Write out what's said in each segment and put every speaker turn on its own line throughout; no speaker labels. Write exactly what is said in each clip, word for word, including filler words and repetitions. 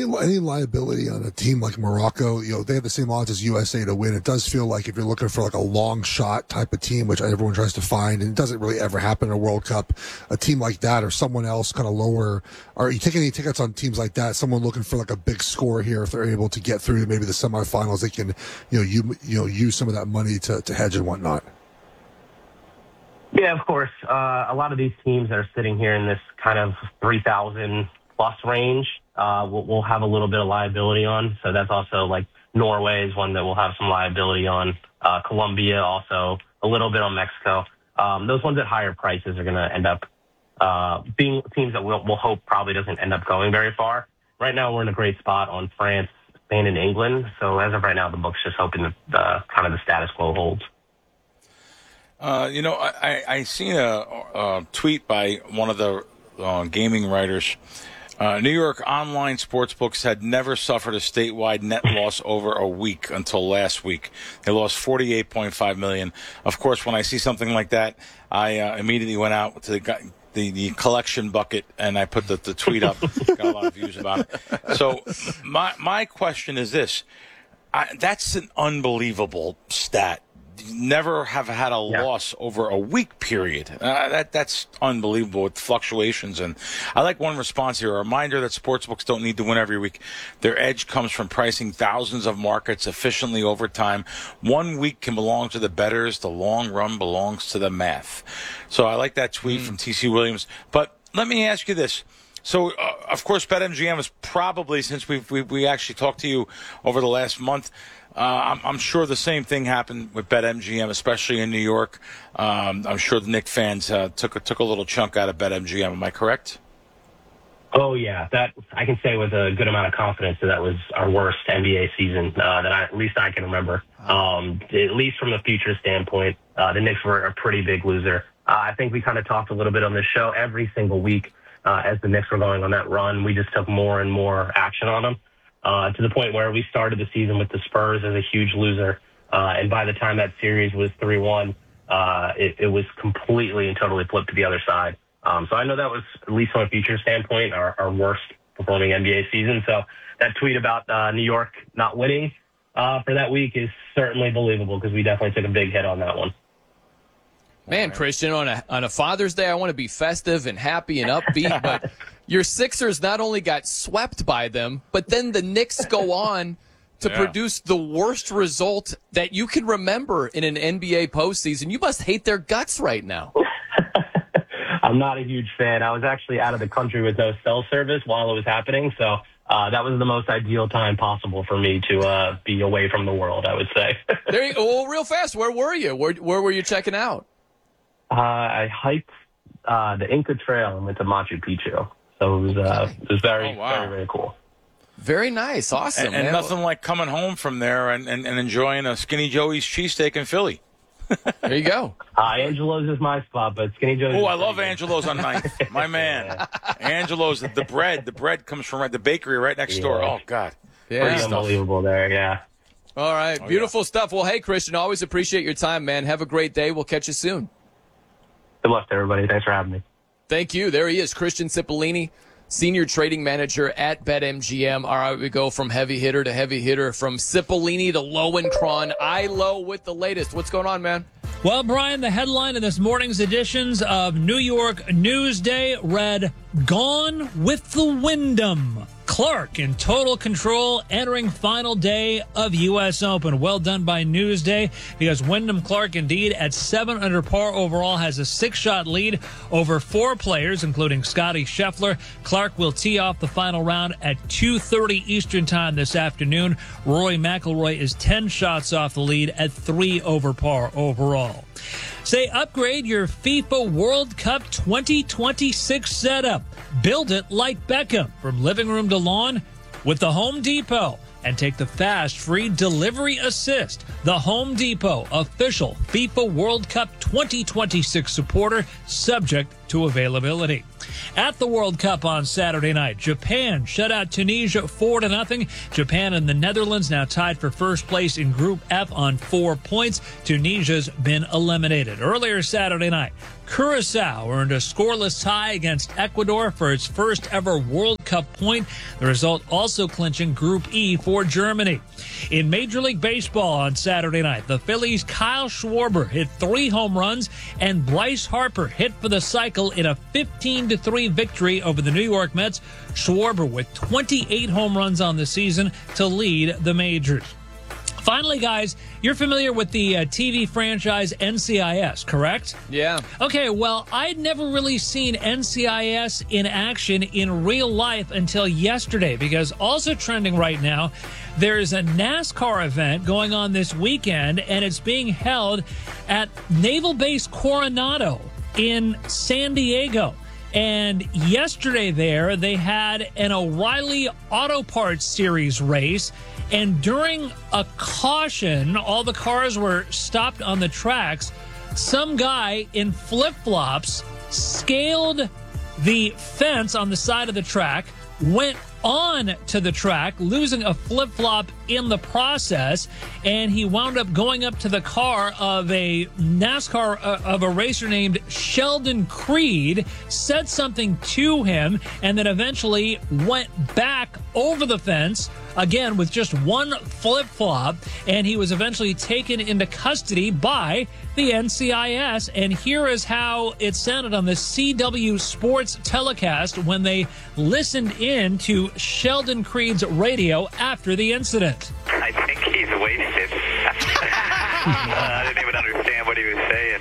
any liability on a team like Morocco? You know, they have the same odds as U S A to win. It does feel like if you're looking for like a long shot type of team, which everyone tries to find, and it doesn't really ever happen in a World Cup, a team like that or someone else kind of lower. Are you taking any tickets on teams like that? Someone looking for like a big score here, if they're able to get through to maybe the semifinals, they can, you know, you you know, use some of that money to, to hedge and whatnot.
Yeah, of course. Uh, a lot of these teams that are sitting here in this kind of three thousand plus range, uh, we'll, we'll have a little bit of liability on. So that's also like Norway is one that we'll have some liability on. Uh, Colombia also, a little bit on Mexico. Um, those ones at higher prices are going to end up uh, being teams that we'll, we'll hope probably doesn't end up going very far. Right now, we're in a great spot on France, Spain, and England. So as of right now, the book's just hoping that the, kind of the status quo holds.
Uh, you know, I, I seen a, a tweet by one of the uh, gaming writers. Uh, New York online sportsbooks had never suffered a statewide net loss over a week until last week. They lost forty-eight point five million dollars. Of course, when I see something like that, I uh, immediately went out to the, the the collection bucket and I put the, the tweet up. Got a lot of views about it. So my my question is this: I, that's an unbelievable stat. Never have had a yeah. loss over a week period. Uh, that that's unbelievable with fluctuations. And I like one response here: a reminder that sportsbooks don't need to win every week. Their edge comes from pricing thousands of markets efficiently over time. One week can belong to the bettors. The long run belongs to the math. So I like that tweet mm. from T C Williams. But let me ask you this. So, uh, of course, BetMGM is probably, since we've, we we actually talked to you over the last month, Uh, I'm, I'm sure the same thing happened with BetMGM, especially in New York. Um, I'm sure the Knicks fans uh, took a, took a little chunk out of BetMGM. Am I correct?
Oh yeah, that I can say with a good amount of confidence that that was our worst N B A season uh, that I, at least I can remember. Um, at least from the future standpoint, uh, the Knicks were a pretty big loser. Uh, I think we kind of talked a little bit on this show every single week uh, as the Knicks were going on that run. We just took more and more action on them. Uh, to the point where we started the season with the Spurs as a huge loser. Uh, and by the time that series was three one, uh, it, it was completely and totally flipped to the other side. Um, so I know that was, at least from a future standpoint, our, our worst performing N B A season. So that tweet about uh, New York not winning uh, for that week is certainly believable because we definitely took a big hit on that one.
Man, Christian, on a on a Father's Day, I want to be festive and happy and upbeat, but your Sixers not only got swept by them, but then the Knicks go on to yeah. produce the worst result that you can remember in an N B A postseason. You must hate their guts right now.
I'm not a huge fan. I was actually out of the country with no cell service while it was happening, so uh, that was the most ideal time possible for me to uh, be away from the world, I would say.
There you go. Well, real fast, where were you? Where, where were you checking out?
Uh, I hiked uh, the Inca Trail and went to Machu Picchu. So it was, uh, it was very, oh, wow. very, very cool.
Very nice. Awesome.
And, and
man.
nothing like coming home from there and, and, and enjoying a Skinny Joey's cheesesteak in Philly.
There you go.
Uh, Angelo's is my spot, but Skinny Joey's.
Oh, I love good. Angelo's on ninth. My man. Yeah. Angelo's, the bread. The bread comes from right, the bakery right next yeah. door. Oh, God.
Yeah. Pretty unbelievable there, yeah.
All right. Oh, Beautiful yeah. stuff. Well, hey, Christian, always appreciate your time, man. Have a great day. We'll catch you soon.
Good luck to everybody. Thanks for having me.
Thank you. There he is, Christian Cipollini, Senior Trading Manager at BetMGM. All right, we go from heavy hitter to heavy hitter, from Cipollini to Lowenkron. I-Lo with the latest. What's going on, man?
Well, Brian, the headline of this morning's editions of New York Newsday read, "Gone with the Wyndham. Clark in total control entering final day of U S Open." Well done by Newsday, because Wyndham Clark indeed at seven under par overall has a six-shot lead over four players, including Scotty Scheffler. Clark will tee off the final round at two thirty Eastern time this afternoon. Rory McIlroy is ten shots off the lead at three over par overall. Say, upgrade your FIFA World Cup twenty twenty-six setup. Build it like Beckham, from living room to lawn with the Home Depot. And take the fast, free delivery assist. The Home Depot, official FIFA World Cup twenty twenty-six supporter, subject to availability. At the World Cup on Saturday night, Japan shut out Tunisia four to nothing. Japan and the Netherlands now tied for first place in Group F on four points. Tunisia's been eliminated. Earlier Saturday night, Curacao earned a scoreless tie against Ecuador for its first ever World Cup point, the result also clinching Group E for Germany. In Major League Baseball on Saturday night, the Phillies' Kyle Schwarber hit three home runs, and Bryce Harper hit for the cycle in a fifteen to three victory over the New York Mets. Schwarber with twenty-eight home runs on the season to lead the majors. Finally, guys, you're familiar with the uh, T V franchise N C I S, correct?
Yeah.
Okay, well, I'd never really seen N C I S in action in real life until yesterday, because also trending right now, there's a NASCAR event going on this weekend, and it's being held at Naval Base Coronado in San Diego. And yesterday there, they had an O'Reilly Auto Parts Series race. And during a caution, all the cars were stopped on the tracks. Some guy in flip-flops scaled the fence on the side of the track, went on to the track, losing a flip-flop in the process, and he wound up going up to the car of a NASCAR, uh, of a racer named Sheldon Creed, said something to him, and then eventually went back over the fence, again with just one flip-flop, and he was eventually taken into custody by the N C I S. And here is how it sounded on the C W Sports telecast when they listened in to Sheldon Creed's radio after the incident.
I think he's wasted. uh, I didn't even understand what he was saying.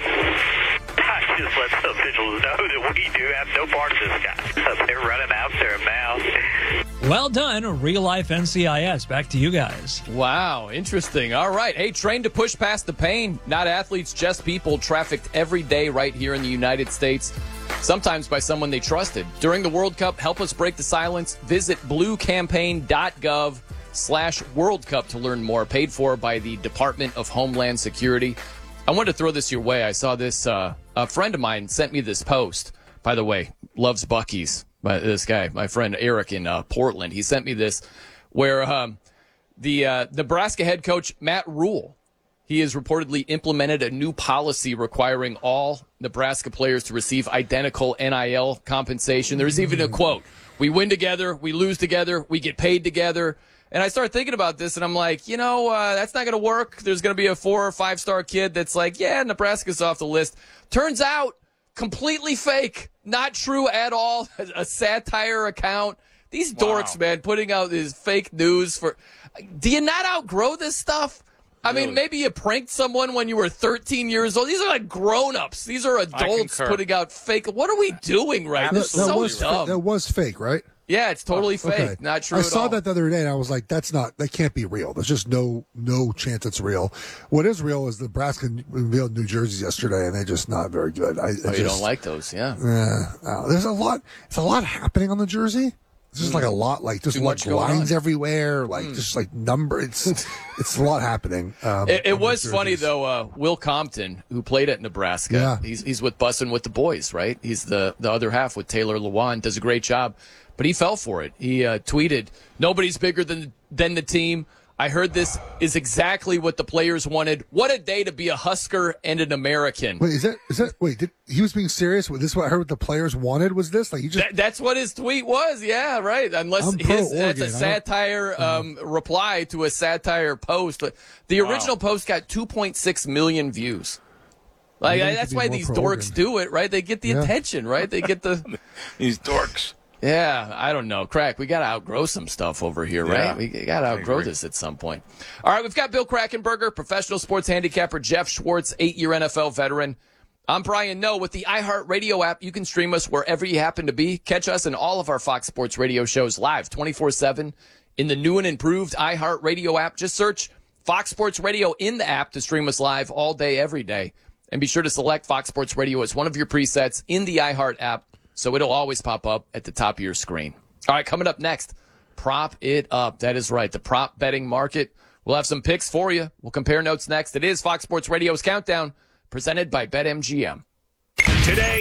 I just let the officials know that we do have no part of this guy. So they're running after him now.
Well done, real-life N C I S. Back to you guys.
Wow, interesting. All right. Hey, trained to push past the pain. Not athletes, just people trafficked every day right here in the United States, sometimes by someone they trusted. During the World Cup, help us break the silence. Visit bluecampaign.gov slash World Cup to learn more. Paid for by the Department of Homeland Security. I wanted to throw this your way. I saw this. Uh, a friend of mine sent me this post. By the way, loves Buc-ee's. My, this guy, my friend Eric in uh, Portland, he sent me this where um, the uh, Nebraska head coach Matt Rule, he has reportedly implemented a new policy requiring all Nebraska players to receive identical N I L compensation. There's even a quote, "We win together, we lose together, we get paid together." And I started thinking about this, and I'm like, you know, uh, that's not going to work. There's going to be a four or five star kid that's like, yeah, Nebraska's off the list. Turns out, completely fake. Not true at all. A satire account. These dorks, wow. man, putting out this fake news for. Do you not outgrow this stuff? I really? mean, maybe you pranked someone when you were thirteen years old. These are like grown-ups. These are adults putting out fake. What are we doing right now? This is so
was,
dumb.
That was fake, right?
Yeah, it's totally oh, fake. Okay. Not true
I
at
saw
all.
that the other day, and I was like, that's not, that can't be real. There's just no no chance it's real. What is real is Nebraska revealed New Jersey yesterday, and they're just not very good. I, I
oh,
just,
you don't like those, yeah.
Yeah. Uh, there's a lot, it's a lot happening on the jersey. It's just like a lot, like just like lines on. everywhere, like mm. just like number. It's it's a lot happening. Um,
it it was funny though. Uh, Will Compton, who played at Nebraska,
yeah.
he's he's with Bussin' with the Boys, right? He's the the other half with Taylor Lewan. Does a great job, but he fell for it. He uh, tweeted, "Nobody's bigger than than the team. I heard this is exactly what the players wanted. What a day to be a Husker and an American."
Wait, is that is that? Wait, did, he was being serious? Was this what I heard? What the players wanted was this? Like he just.
That, that's what his tweet was. Yeah, right. Unless his that's a satire um, reply to a satire post. The wow. original post got two point six million views. Like that's why these dorks do it, right? They get the yeah. attention, right? They get the
these dorks.
Yeah, I don't know. Crack, we got to outgrow some stuff over here, right?
Yeah,
we got to outgrow this at some point. All right, we've got Bill Krackomberger, professional sports handicapper, Jeff Schwartz, eight-year N F L veteran. I'm Brian Noe. With the iHeartRadio app, you can stream us wherever you happen to be. Catch us in all of our Fox Sports Radio shows live twenty-four seven in the new and improved iHeartRadio app. Just search Fox Sports Radio in the app to stream us live all day, every day. And be sure to select Fox Sports Radio as one of your presets in the iHeart app, so it'll always pop up at the top of your screen. All right, coming up next, prop it up. That is right, the prop betting market. We'll have some picks for you. We'll compare notes next. It is Fox Sports Radio's Countdown, presented by BetMGM.
Today,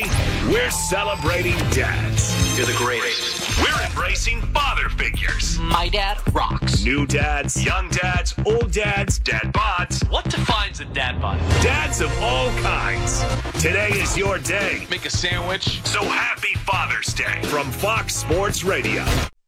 We're celebrating dads.
You're the greatest.
We're embracing father figures.
My dad rocks.
New dads, young dads, old dads, dad bods.
What defines a dad bod?
Dads of all kinds. Today is your day.
Make a sandwich.
So happy Father's Day from Fox Sports Radio.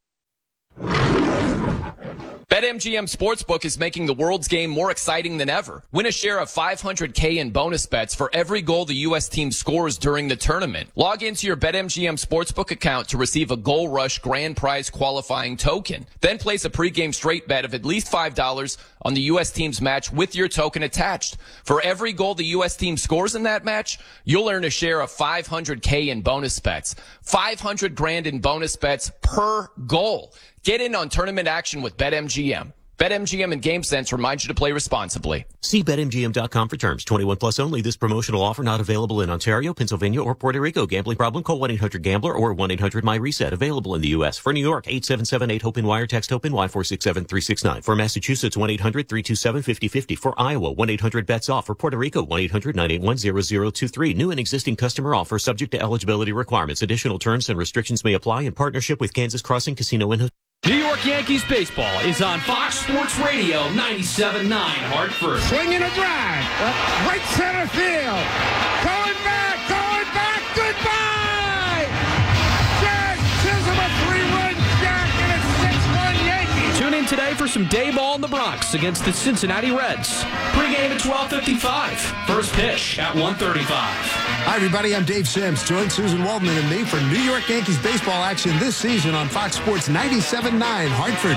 BetMGM Sportsbook is making the world's game more exciting than ever. Win a share of five hundred K in bonus bets for every goal the U S team scores during the tournament. Log into your BetMGM Sportsbook account to receive a Goal Rush grand prize qualifying token. Then place a pregame straight bet of at least five dollars on the U S team's match with your token attached. For every goal the U S team scores in that match, you'll earn a share of five hundred K in bonus bets. five hundred grand in bonus bets per goal. Get in on tournament action with BetMGM. BetMGM and GameSense remind you to play responsibly.
See Bet M G M dot com for terms. twenty-one plus only. This promotional offer not available in Ontario, Pennsylvania, or Puerto Rico. Gambling problem? Call one eight hundred gambler or one eight hundred my reset. Available in the U S. For New York, eight seven seven eight HOPE-N wire. Text HOPE-N-Y four six seven three six nine. For Massachusetts, one eight hundred three two seven five zero five zero. For Iowa, one eight hundred bets off. For Puerto Rico, one eight hundred nine eight one zero zero two three. New and existing customer offer subject to eligibility requirements. Additional terms and restrictions may apply in partnership with Kansas Crossing Casino and Hotel.
New York Yankees baseball is on Fox Sports Radio ninety-seven point nine Hartford.
Swinging a drive. Right center field. Going back. Going back. Goodbye. Jack Chisholm, a three-run jack, and it's six one Yankees.
Tune in today for some day ball in the Bronx against the Cincinnati Reds. Pre-game at twelve fifty-five. First pitch at one thirty-five.
Hi, everybody. I'm Dave Sims. Join Susan Waldman and me for New York Yankees baseball action this season on Fox Sports ninety-seven point nine Hartford.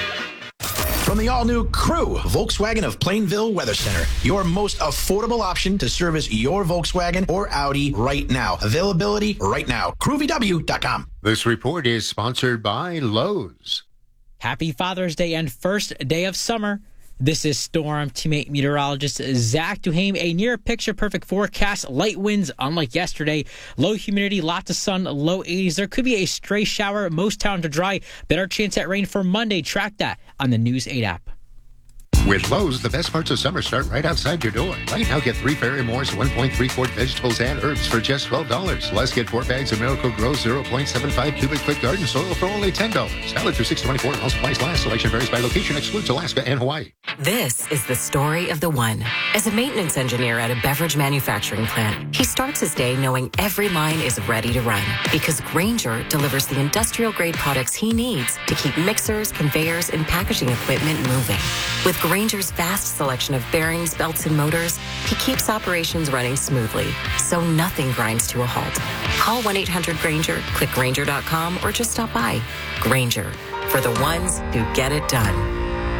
From the all-new Crew, Volkswagen of Plainville Weather Center, your most affordable option to service your Volkswagen or Audi right now. Availability right now. crew v w dot com.
This report is sponsored by Lowe's.
Happy Father's Day and first day of summer. This is Storm teammate meteorologist Zach Duhame. A near picture-perfect forecast. Light winds, unlike yesterday. Low humidity, lots of sun, low eighties. There could be a stray shower. Most towns are dry. Better chance at rain for Monday. Track that on the News eight app.
With Lowe's, the best parts of summer start right outside your door. Right now, get three Ferry Moore's one point three quart vegetables and herbs for just twelve dollars. Plus, get four bags of Miracle Grow zero point seven five cubic foot garden soil for only ten dollars. Valid through six twenty-four. All supplies last. Selection varies by location. Excludes Alaska and Hawaii.
This is the story of the one. As a maintenance engineer at a beverage manufacturing plant, he starts his day knowing every line is ready to run because Grainger delivers the industrial-grade products he needs to keep mixers, conveyors, and packaging equipment moving. With Grainger's vast selection of bearings, belts, and motors, he keeps operations running smoothly, so nothing grinds to a halt. Call one eight hundred Grainger, click Grainger dot com, or just stop by. Grainger, for the ones who get it done.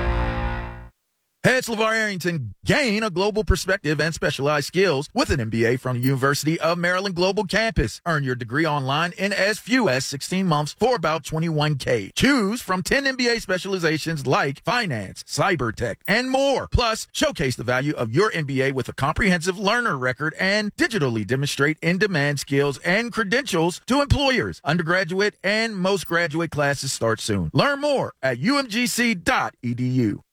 Hey, it's LeVar Arrington. Gain a global perspective and specialized skills with an M B A from the University of Maryland Global Campus. Earn your degree online in as few as sixteen months for about twenty-one K. Choose from ten M B A specializations like finance, cyber tech, and more. Plus, showcase the value of your M B A with a comprehensive learner record and digitally demonstrate in-demand skills and credentials to employers. Undergraduate and most graduate classes start soon. Learn more at u m g c dot e d u.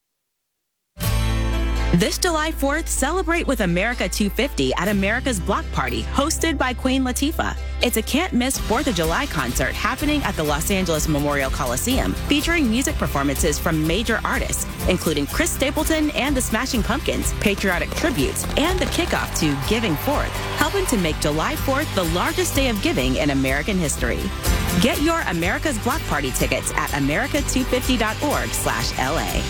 This July fourth, celebrate with America two fifty at America's Block Party, hosted by Queen Latifah. It's a can't-miss fourth of July concert happening at the Los Angeles Memorial Coliseum, featuring music performances from major artists, including Chris Stapleton and the Smashing Pumpkins, patriotic tributes, and the kickoff to Giving Forth, helping to make July fourth the largest day of giving in American history. Get your America's Block Party tickets at america two fifty dot org slash L A.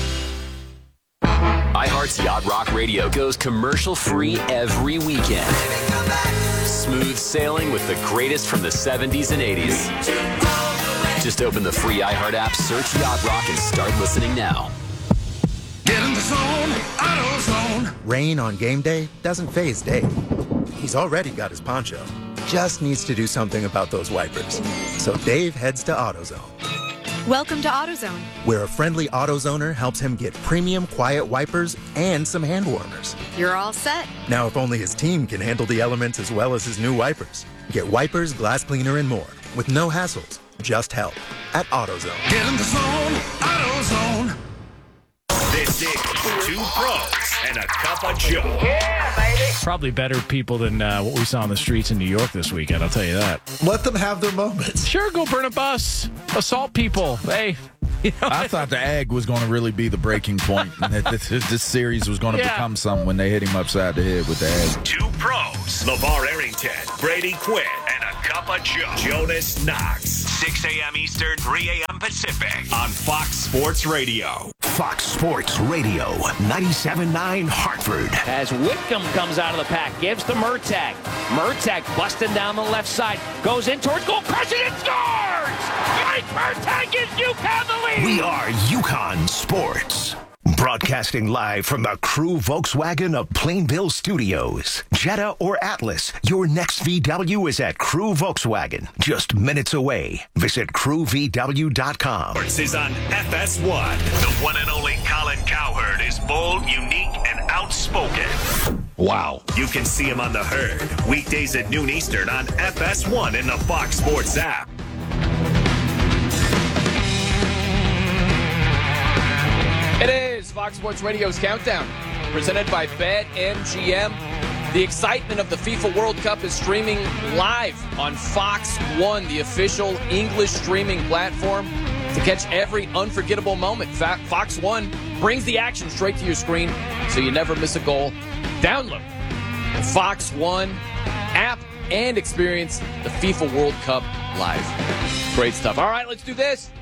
iHeart's Yacht Rock Radio goes commercial-free every weekend. Smooth sailing with the greatest from the seventies and eighties. Just open the free iHeart app, search Yacht Rock, and start listening now.
Get in the zone, AutoZone.
Rain on game day doesn't faze Dave. He's already got his poncho. Just needs to do something about those wipers. So Dave heads to AutoZone.
Welcome to AutoZone,
where a friendly AutoZoner helps him get premium quiet wipers and some hand warmers.
You're all set.
Now, if only his team can handle the elements as well as his new wipers. Get wipers, glass cleaner, and more with no hassles, just help at AutoZone.
Get in the zone, AutoZone.
This This is Two Pros and a Cup of Joe.
Yeah, baby.
Probably better people than uh, what we saw on the streets in New York this weekend, I'll tell you that.
Let them have their moments.
Sure, go burn a bus. Assault people. Hey. You know,
I thought the egg was going to really be the breaking point, and that this, this series was going to
Yeah.
become something when they hit him upside the head with the egg.
Two Pros, LeVar Arrington, Brady Quinn, and a Cup of Joe. Jonas Knox. six a.m. Eastern, three a.m. Pacific on Fox Sports Radio.
Fox Sports Radio, ninety-seven point nine Hartford.
As Whitcomb comes out of the pack, gives to Murtagh. Murtagh busting down the left side, goes in towards goal, crushes it, scores! Mike Murtagh gives UConn the lead!
We are UConn Sports. Broadcasting live from the Crew Volkswagen of Plainville Studios. Jetta or Atlas, your next V W is at Crew Volkswagen. Just minutes away. Visit crew v w dot com.
Sports is on F S one. The one and only Colin Cowherd is bold, unique, and outspoken.
Wow.
You can see him on The Herd, weekdays at noon Eastern on F S one in the Fox Sports app.
It is Fox Sports Radio's Countdown, presented by BetMGM. The excitement of the FIFA World Cup is streaming live on Fox One, the official English streaming platform, to catch every unforgettable moment. Fox One brings the action straight to your screen, so you never miss a goal. Download the Fox One app and experience the FIFA World Cup live. Great stuff. All right, let's do this.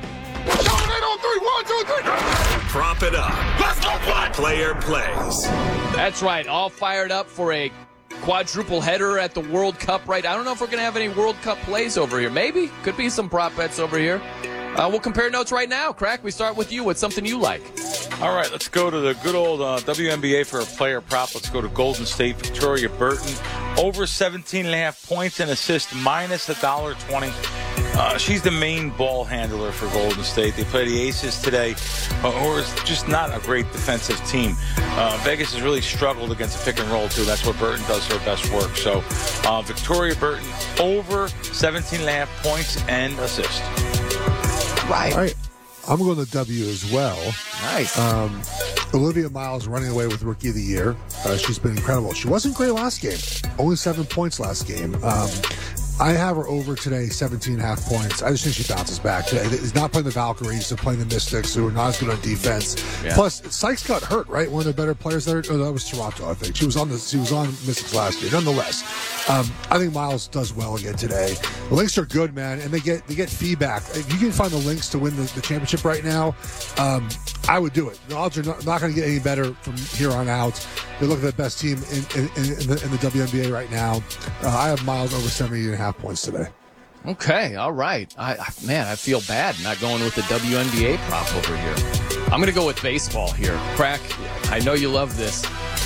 Prop it up. Let's go, what? Player plays.
That's right. All fired up for a quadruple header at the World Cup, right? I don't know if we're going to have any World Cup plays over here. Maybe. Could be some prop bets over here. Uh, we'll compare notes right now. Crack, we start with you. What's something you like?
All right, let's go to the good old uh, W N B A for a player prop. Let's go to Golden State, Victoria Burton. Over seventeen and a half points and assists, minus one dollar twenty. Uh, she's the main ball handler for Golden State. They play the Aces today, uh, who is just not a great defensive team. Uh, Vegas has really struggled against the pick and roll, too. That's where Burton does her best work. So, uh, Victoria Burton, over seventeen and a half points and assists.
Right. All right. I'm going to W as well.
Nice.
Um, Olivia Miles running away with Rookie of the Year. Uh, she's been incredible. She wasn't great last game. Only seven points last game. Um, I have her over today, seventeen and a half points. I just think she bounces back today. He's not playing the Valkyries, they're playing the Mystics, who are not as good on defense.
Yeah.
Plus, Sykes got hurt, right? One of the better players there. Oh, that was Toronto, I think. She was on the she was on Mystics last year. Nonetheless, um, I think Miles does well again today. The Lynx are good, man, and they get they get feedback. If you can find the Lynx to win the, the championship right now, um, I would do it. The odds are not, not going to get any better from here on out. They look at the best team in, in, in, the, in the W N B A right now. Uh, I have Miles over seventy and a half points today.
Okay, all right. I, I man, I feel bad not going with the W N B A prop over here. I'm going to go with baseball here. Crack, I know you love this.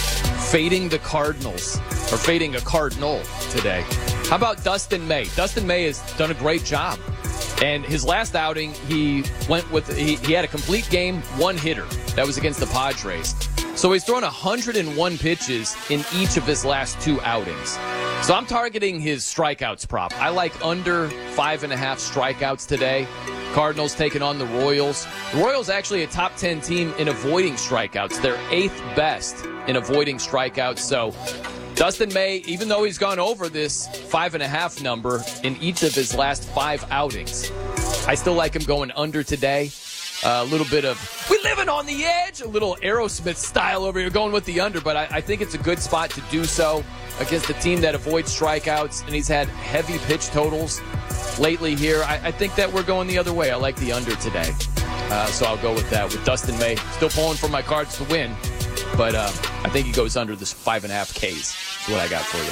Fading the Cardinals, or fading a Cardinal today. How about Dustin May? Dustin May has done a great job. And his last outing, he went with, he, he had a complete game, one hitter. That was against the Padres. So he's thrown one hundred one pitches in each of his last two outings. So I'm targeting his strikeouts prop. I like under five and a half strikeouts today. Cardinals taking on the Royals. The Royals actually a top ten team in avoiding strikeouts. They're eighth best in avoiding strikeouts. So Dustin May, even though he's gone over this five and a half number in each of his last five outings, I still like him going under today. Uh, a little bit of, we living on the edge, a little Aerosmith style over here, going with the under, but I, I think it's a good spot to do so against a team that avoids strikeouts, and he's had heavy pitch totals lately here. I, I think that we're going the other way. I like the under today. Uh, so I'll go with that. With Dustin May, still pulling for my Cards to win, but uh, I think he goes under this five and a half Ks. That's what I got for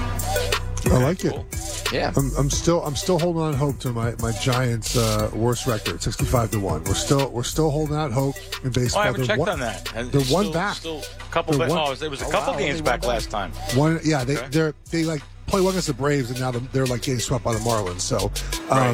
you.
I like it.
Yeah,
I'm, I'm still I'm still holding on hope to my my Giants' uh, worst record, sixty-five to one. We're still we're still holding out hope in baseball.
Oh, I haven't
they're
checked
one,
on that. And
They're
it's
one
still,
back.
Still a couple.
They're
Ba-
one-
oh, it was a
Oh,
couple
wow,
games
they
back
won
last time.
One, yeah, they
Okay.
they're they like play one against the Braves, and now they're, they're like getting swept by the Marlins. So, um,
Right.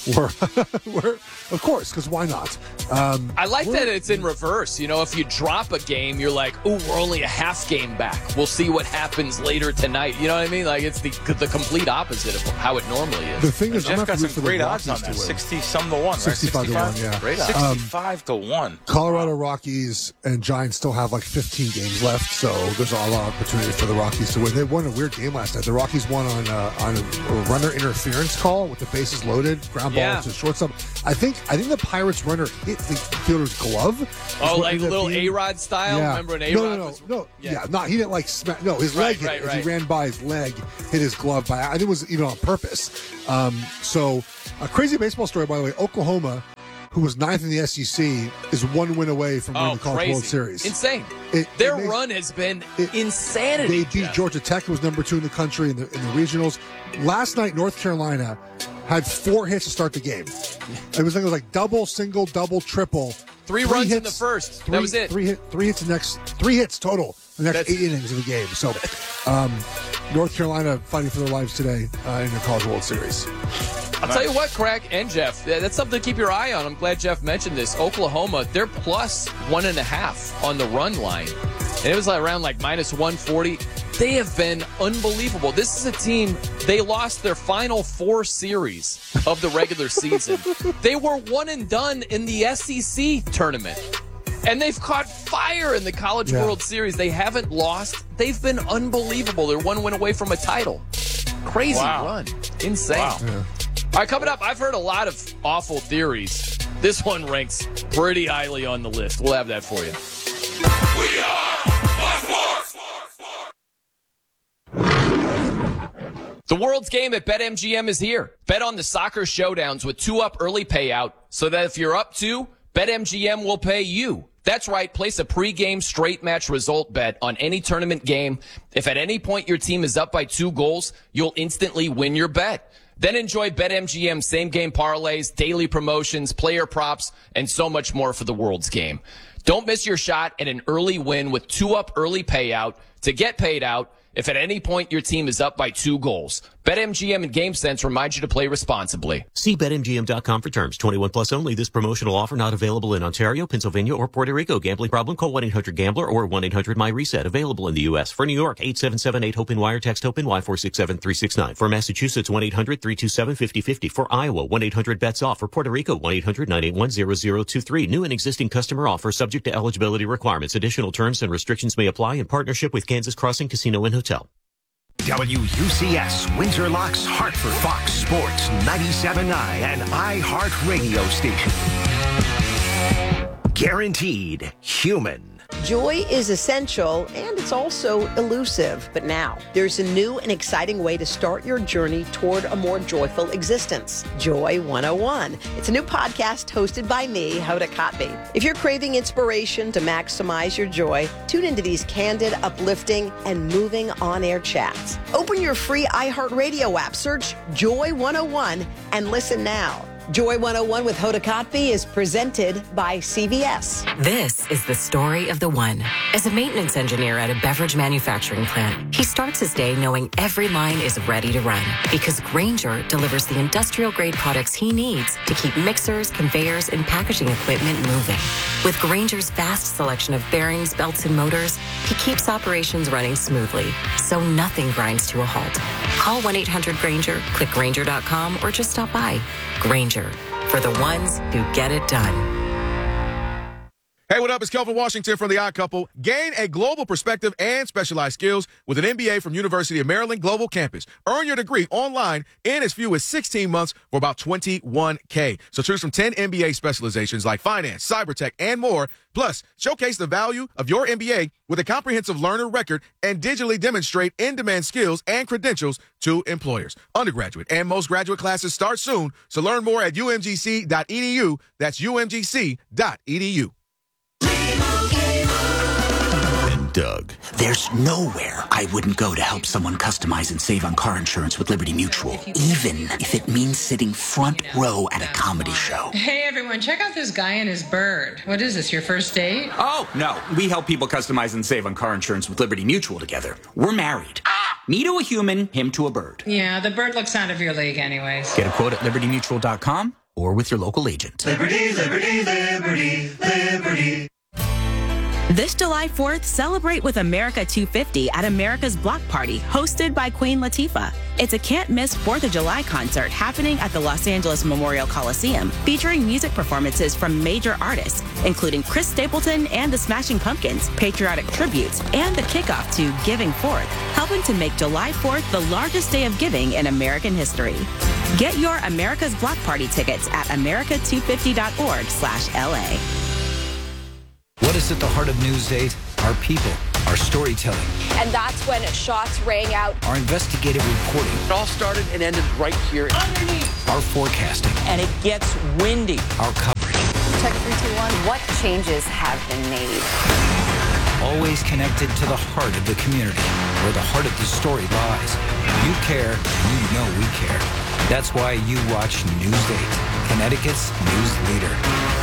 we're, we're of course, because why not? Um,
I like that it's in reverse. You know, if you drop a game, you're like, "Ooh, we're only a half game back. We'll see what happens later tonight." You know what I mean? Like it's the the complete opposite of how it normally is.
The thing is,
Jeff
I'm
got
not
some great odds on that. Sixty some to one, right?
Sixty-five to one, yeah.
Great odds. Sixty-five to one.
Colorado Rockies and Giants still have like fifteen games left, so there's a lot of opportunity for the Rockies to win. They won a weird game last night. The Rockies won on uh, on a runner interference call with the bases loaded, ground ball
Yeah.
to shortstop. I think I think the Pirates runner hit the fielder's glove.
Oh,
Is what
like a
ended up
little
being-
A-Rod style?
Yeah.
Remember an
no,
A-Rod
No, no,
was-
no.
Yeah.
Yeah, not he didn't like smack. No, his
Right,
leg hit
right,
as
right.
he ran by. His leg hit his glove by. I think it was even on purpose. Um, so a crazy baseball story, by the way. Oklahoma, who was ninth in the S E C, is one win away from winning
Oh,
the College
crazy.
World Series.
Insane.
It-
Their
it makes-
run has been insanity.
They beat
Jeff.
Georgia Tech, who was number two in the country in the in the regionals. Last night, North Carolina had four hits to start the game. It was like it was like double, single, double, triple.
Three
Three
runs in
hits-
the first.
Three,
That was it.
Three hit, three hits the next three hits total the next
That's-
eight innings of the game. So, um, North Carolina fighting for their lives today uh, in the College World Series.
I'll tell you what, Craig and Jeff, yeah, that's something to keep your eye on. I'm glad Jeff mentioned this. Oklahoma, they're plus one and a half on the run line. And it was like around like minus one forty. They have been unbelievable. This is a team, they lost their final four series of the regular season. They were one and done in the S E C tournament. And they've caught fire in the College
Yeah.
World Series. They haven't lost. They've been unbelievable. They're one win away from a title. Crazy
Wow.
run. Insane.
Wow.
All right, coming up, I've heard a lot of awful theories. This one ranks pretty highly on the list. We'll have that for you.
We are
The World's Game at BetMGM is here. Bet on the soccer showdowns with two-up early payout so that if you're up two, BetMGM will pay you. That's right. Place a pregame straight match result bet on any tournament game. If at any point your team is up by two goals, you'll instantly win your bet. Then enjoy BetMGM same-game parlays, daily promotions, player props, and so much more for the World's Game. Don't miss your shot at an early win with two-up early payout to get paid out if at any point your team is up by two goals. BetMGM and GameSense remind you to play responsibly.
See Bet M G M dot com for terms. twenty-one plus only. This promotional offer not available in Ontario, Pennsylvania, or Puerto Rico. Gambling problem? Call one eight hundred gambler or one eight hundred my reset. Available in the U S. For New York, eight seven seven eight HOPE wire. Text HOPE Y four six seven three six nine. For Massachusetts, one eight hundred three two seven five oh five oh. For Iowa, one eight hundred bets off. For Puerto Rico, one eight hundred nine eight one zero zero two three. New and existing customer offer subject to eligibility requirements. Additional terms and restrictions may apply in partnership with Kansas Crossing Casino and Hotel.
W U C S, Windsor Locks, Hartford, Fox Sports, ninety-seven point nine, and iHeart Radio Station. Guaranteed human.
Joy is essential and it's also elusive. But now there's a new and exciting way to start your journey toward a more joyful existence. Joy one oh one. It's a new podcast hosted by me, Hoda Kotb. If you're craving inspiration to maximize your joy, tune into these candid, uplifting, and moving on-air chats. Open your free iHeartRadio app, search Joy one oh one, and listen now. Joy one oh one with Hoda Kotb is presented by C V S.
This is the story of the one. As a maintenance engineer at a beverage manufacturing plant, he starts his day knowing every line is ready to run because Grainger delivers the industrial-grade products he needs to keep mixers, conveyors, and packaging equipment moving. With Grainger's vast selection of bearings, belts, and motors, he keeps operations running smoothly, so nothing grinds to a halt. Call one eight hundred Grainger, click Grainger dot com, or just stop by. Grainger, for the ones who get it done.
Hey, what up? It's Kelvin Washington from The Odd Couple. Gain a global perspective and specialized skills with an M B A from University of Maryland Global Campus. Earn your degree online in as few as sixteen months for about twenty-one K. So choose from ten M B A specializations like finance, cybertech, and more. Plus, showcase the value of your M B A with a comprehensive learner record and digitally demonstrate in-demand skills and credentials to employers. Undergraduate and most graduate classes start soon, so learn more at U M G C dot E D U. That's U M G C dot E D U.
And Doug. There's nowhere I wouldn't go to help someone customize and save on car insurance with Liberty Mutual, even if it means sitting front row at a comedy show.
Hey everyone, check out this guy and his bird. What is this, your first date?
Oh, no. We help people customize and save on car insurance with Liberty Mutual together. We're married. Ah! Me to a human, him to a bird.
Yeah, the bird looks out of your league anyways.
Get a quote at liberty mutual dot com or with your local agent.
Liberty, liberty, liberty, liberty.
This July fourth, celebrate with America two fifty at America's Block Party, hosted by Queen Latifah. It's a can't-miss fourth of July concert happening at the Los Angeles Memorial Coliseum, featuring music performances from major artists, including Chris Stapleton and the Smashing Pumpkins, patriotic tributes, and the kickoff to Giving Forth, helping to make July fourth the largest day of giving in American history. Get your America's Block Party tickets at america two fifty dot org slash L A.
What is at the heart of News eight? Our people, our storytelling,
And that's when shots rang out.
our investigative reporting,
It all started and ended right here. Underneath.
our forecasting,
And it gets windy.
our coverage.
Check three, two, one. What changes have been made?
Always connected to the heart of the community, where the heart of the story lies. You care, and you know we care. That's why you watch News eight, Connecticut's news leader.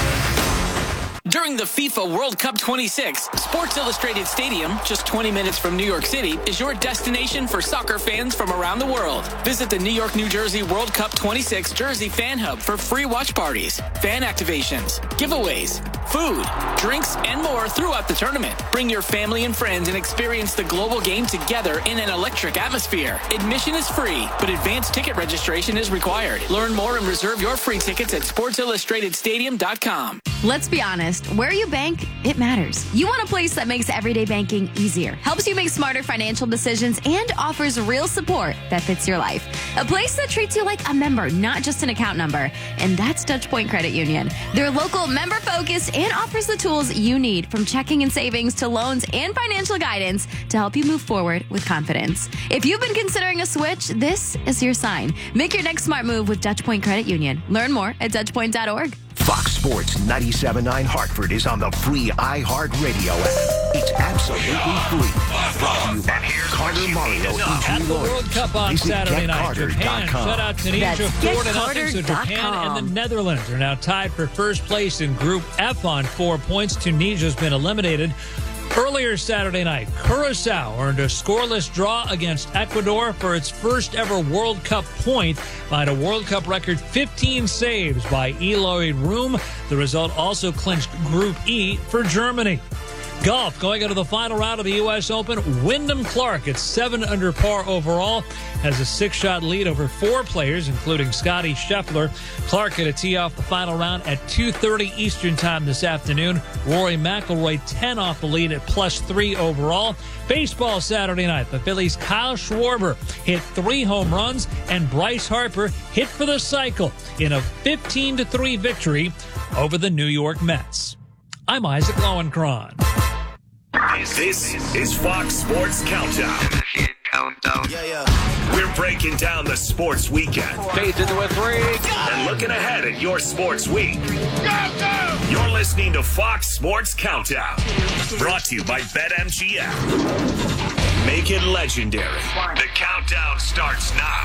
During the FIFA World Cup twenty-six, Sports Illustrated Stadium, just twenty minutes from New York City, is your destination for soccer fans from around the world. Visit the New York, New Jersey World Cup twenty-six Jersey Fan Hub for free watch parties, fan activations, giveaways, food, drinks, and more throughout the tournament. Bring your family and friends and experience the global game together in an electric atmosphere. Admission is free, but advanced ticket registration is required. Learn more and reserve your free tickets at sports illustrated stadium dot com.
Let's be honest, where you bank, it matters. You want a place that makes everyday banking easier, helps you make smarter financial decisions, and offers real support that fits your life. A place that treats you like a member, not just an account number. And that's Touchpoint Credit Union. They're local, member-focused, and offers the tools you need, from checking and savings to loans and financial guidance, to help you move forward with confidence. If you've been considering a switch, this is your sign. Make your next smart move with Touchpoint Credit Union. Learn more at touchpoint dot org.
Fox Sports ninety-seven point nine Hartford is on the free iHeartRadio app. It's absolutely free. Brought to you by Carter Mario
At
Injury
the
Lawyers.
World Cup on
Visit
Saturday
get
night,
carter
Japan
dot com.
shut out Tunisia
That's
four to
get
nothing.
carter
So
dot
Japan
com.
and the Netherlands are now tied for first place in Group F on four points. Tunisia's been eliminated. Earlier Saturday night, Curacao earned a scoreless draw against Ecuador for its first ever World Cup point by a World Cup record fifteen saves by Eloy Room. The result also clinched Group E for Germany. Golf going into the final round of the U S Open. Wyndham Clark at seven under par overall has a six-shot lead over four players, including Scotty Scheffler. Clark going to tee off the final round at two thirty Eastern time this afternoon. Rory McIlroy ten off the lead at plus three overall. Baseball Saturday night. The Phillies' Kyle Schwarber hit three home runs, and Bryce Harper hit for the cycle in a fifteen to three victory over the New York Mets. I'm Isaac Lowenkron.
This is Fox Sports Countdown. Countdown. Yeah, yeah. We're breaking down the sports weekend.
Fades into a three.
And looking ahead at your sports week. You're listening to Fox Sports Countdown. Brought to you by BetMGM. Make it legendary. The countdown starts now.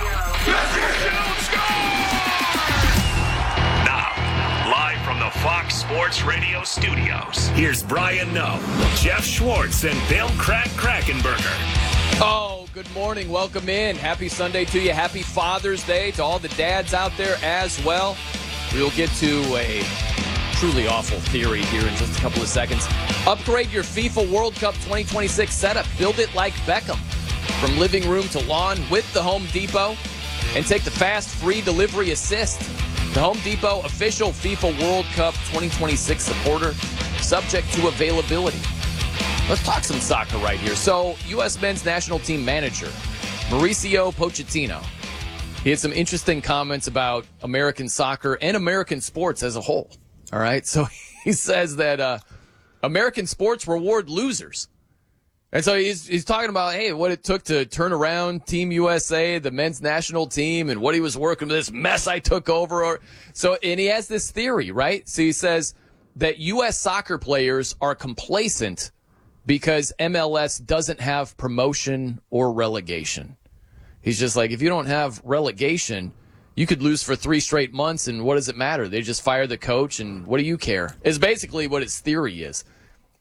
Now, live from the Fox Sports Radio studios, here's Brian Noe, Jeff Schwartz, and Bill Crack Krakenberger.
Oh, good morning. Welcome in. Happy Sunday to you. Happy Father's Day to all the dads out there as well. We'll get to a truly awful theory here in just a couple of seconds. Upgrade your FIFA World Cup twenty twenty-six setup. Build it like Beckham. From living room to lawn with the Home Depot. And take the fast, free delivery assist. The Home Depot official FIFA World Cup twenty twenty-six supporter, subject to availability. Let's talk some soccer right here. So, U S men's national team manager, Mauricio Pochettino, he had some interesting comments about American soccer and American sports as a whole. All right? So, he says that uh, American sports reward losers. And so he's he's talking about, hey, what it took to turn around Team U S A, the men's national team, and what he was working with, this mess I took over. Or, so, and he has this theory, right? So he says that U S soccer players are complacent because M L S doesn't have promotion or relegation. He's just like, if you don't have relegation, you could lose for three straight months, and what does it matter? They just fire the coach, and what do you care? Is basically what his theory is.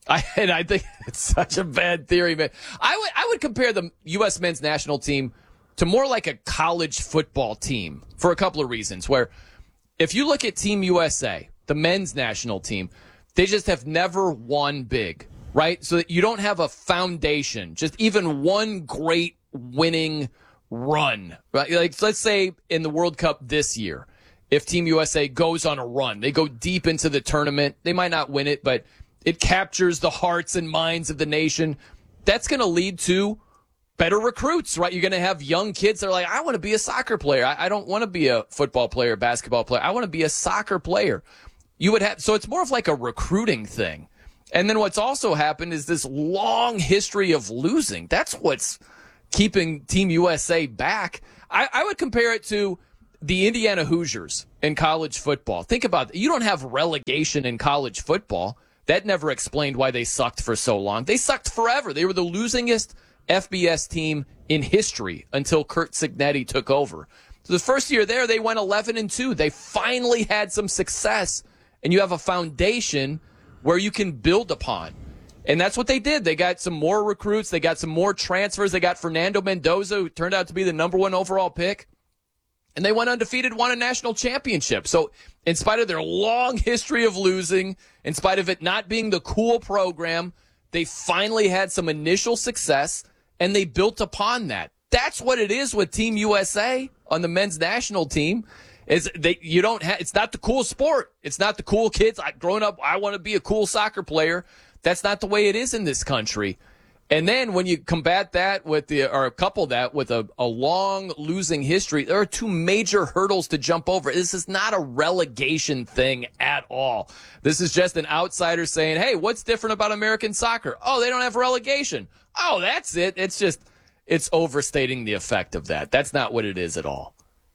I, and I think it's such a bad theory, man. I would I would compare the U S men's national team to more like a college football team for a couple of reasons. Where if you look at Team U S A, the men's national team, they just have never won big, right? So that you don't have a foundation, just even one great winning run, right? Like, let's say in the World Cup this year, if Team U S A goes on a run, they go deep into the tournament, they might not win it, but it captures the hearts and minds of the nation. That's going to lead to better recruits, right? You're going to have young kids that are like, I want to be a soccer player. I, I don't want to be a football player, basketball player. I want to be a soccer player. You would have, so it's more of like a recruiting thing. And then what's also happened is this long history of losing. That's what's keeping Team U S A back. I, I would compare it to the Indiana Hoosiers in college football. Think about it. You don't have relegation in college football. That never explained why they sucked for so long. They sucked forever. They were the losingest F B S team in history until Curt Cignetti took over. So the first year there, they went eleven and two. They finally had some success, and you have a foundation where you can build upon. And that's what they did. They got some more recruits. They got some more transfers. They got Fernando Mendoza, who turned out to be the number one overall pick. And they went undefeated, won a national championship. So in spite of their long history of losing, in spite of it not being the cool program, they finally had some initial success, and they built upon that. That's what it is with Team U S A on the men's national team. Is they you don't have, it's not the cool sport. It's not the cool kids. I, growing up, I want to be a cool soccer player. That's not the way it is in this country. And then when you combat that with the, or couple that with a, a long losing history, there are two major hurdles to jump over. This is not a relegation thing at all. This is just an outsider saying, hey, what's different about American soccer? Oh, they don't have relegation. Oh, that's it. It's just, it's overstating the effect of that. That's not what it is at all.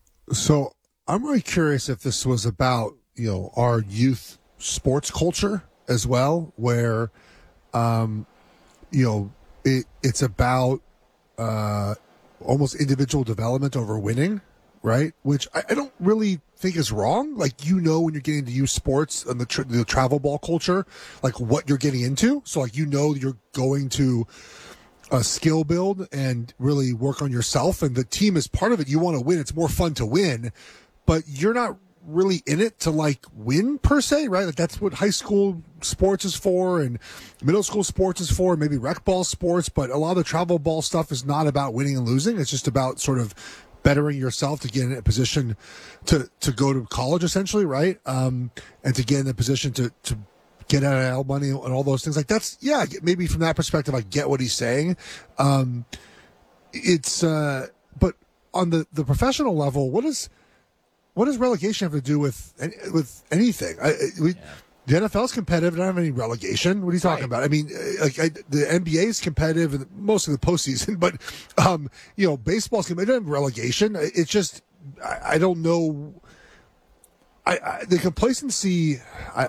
So I'm really curious if this was about, you know, our youth sports culture as well, where, um, you know, it, it's about uh, almost individual development over winning, right? Which I, I don't really think is wrong. Like, you know, when you're getting to youth sports and the, tra- the travel ball culture, like what you're getting into. So, like, you know, you're going to a skill build and really work on yourself, and the team is part of it. You want to win. It's more fun to win, but you're not really in it to like win per se, right? Like, that's what high school sports is for and middle school sports is for, maybe rec ball sports, but a lot of the travel ball stuff is not about winning and losing. It's just about sort of bettering yourself to get in a position to, to go to college, essentially, right? Um, and to get in a position to, to get N I L money and all those things. Like, that's, yeah, maybe from that perspective, I get what he's saying. Um, it's, uh, but on the, the professional level, what is, what does relegation have to do with with anything? I, we, yeah. The N F L is competitive. They don't have any relegation. What are you talking right. about? I mean, like I, the N B A is competitive, and most of the postseason. But um, you know, baseball's competitive. They don't have relegation. It's just I, I don't know. I, I the complacency. I,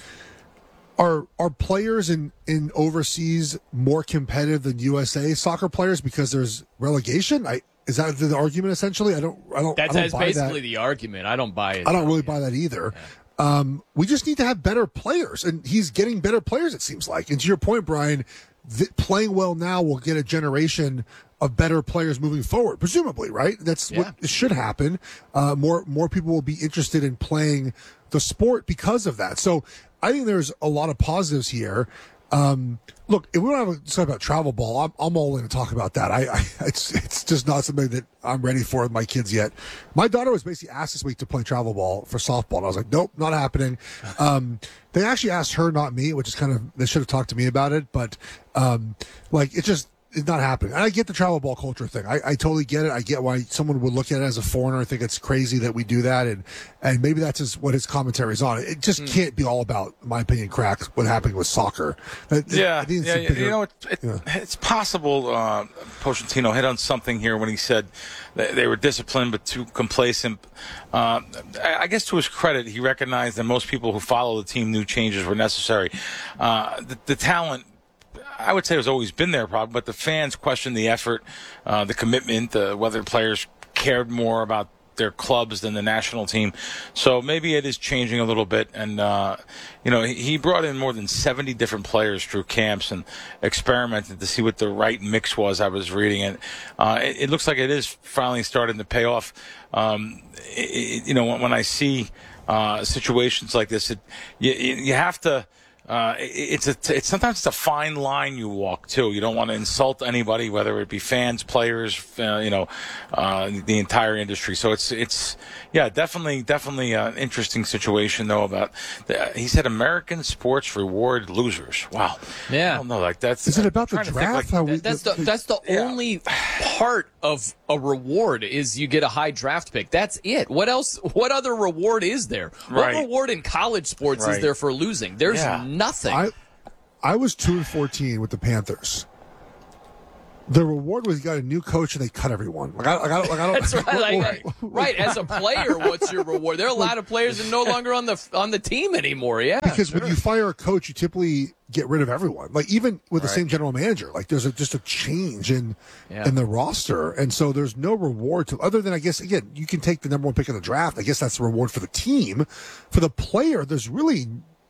are are players in, in overseas more competitive than U S A soccer players because there's relegation? I. Is that the argument essentially? I don't. I don't.
That's,
I don't
that's
buy
basically
that.
the argument. I don't buy it.
I don't really buy that either. Yeah. Um, we just need to have better players, and he's getting better players. It seems like. And to your point, Brian, th- playing well now will get a generation of better players moving forward. Presumably, right? That's yeah. what should happen. Uh, more more people will be interested in playing the sport because of that. So I think there's a lot of positives here. Um, look, if we don't have a discussion about travel ball, I'm, I'm all in to talk about that. I, I, it's, it's just not something that I'm ready for with my kids yet. My daughter was basically asked this week to play travel ball for softball. And I was like, nope, not happening. Um, they actually asked her, not me, which is kind of, they should have talked to me about it, but, um, like, it just, it's not happening. And I get the travel ball culture thing. I, I totally get it. I get why someone would look at it as a foreigner and think it's crazy that we do that. And, and maybe that's just what his commentary is on. It just mm. can't be all about, in my opinion, cracks, what happened with soccer. It,
yeah.
it,
yeah, yeah. You know, it, it, yeah. it's possible uh, Pochettino hit on something here when he said that they were disciplined but too complacent. Uh, I guess to his credit, he recognized that most people who follow the team knew changes were necessary. Uh, the, the talent, I would say, has always been their problem, but the fans questioned the effort, uh, the commitment, uh, whether players cared more about their clubs than the national team. So maybe it is changing a little bit. And, uh, you know, he, he brought in more than seventy different players through camps and experimented to see what the right mix was. I was reading it. Uh, it, it looks like it is finally starting to pay off. Um, it, you know, when, when I see uh, situations like this, it, you, you have to. Uh, it's a, it's sometimes it's a fine line you walk too. You don't want to insult anybody, whether it be fans, players, uh, you know, uh, the entire industry. So it's, it's, yeah, definitely, definitely an interesting situation though about, the, he said American sports reward losers. Wow.
Yeah.
I don't know, like that's.
Is it about the draft?
Like,
how we,
that's the, that's the yeah. only part of a reward is you get a high draft pick. That's it. What else, what other reward is there?
Right.
What reward in college sports
Right.
is there for losing? There's
Yeah.
nothing.
I, I was two and fourteen with the Panthers. The reward was you got a new coach and they cut everyone. Like I, like I, like I don't.
That's right. Like, right. As a player, what's your reward? There are a lot of players that are no longer on the on the team anymore. Yeah.
Because
sure.
when you fire a coach, you typically get rid of everyone. Like even with the
Right.
same general manager, like there's a, just a change in
Yeah.
in the roster, and so there's no reward to other than I guess again you can take the number one pick in the draft. I guess that's the reward for the team. For the player, there's really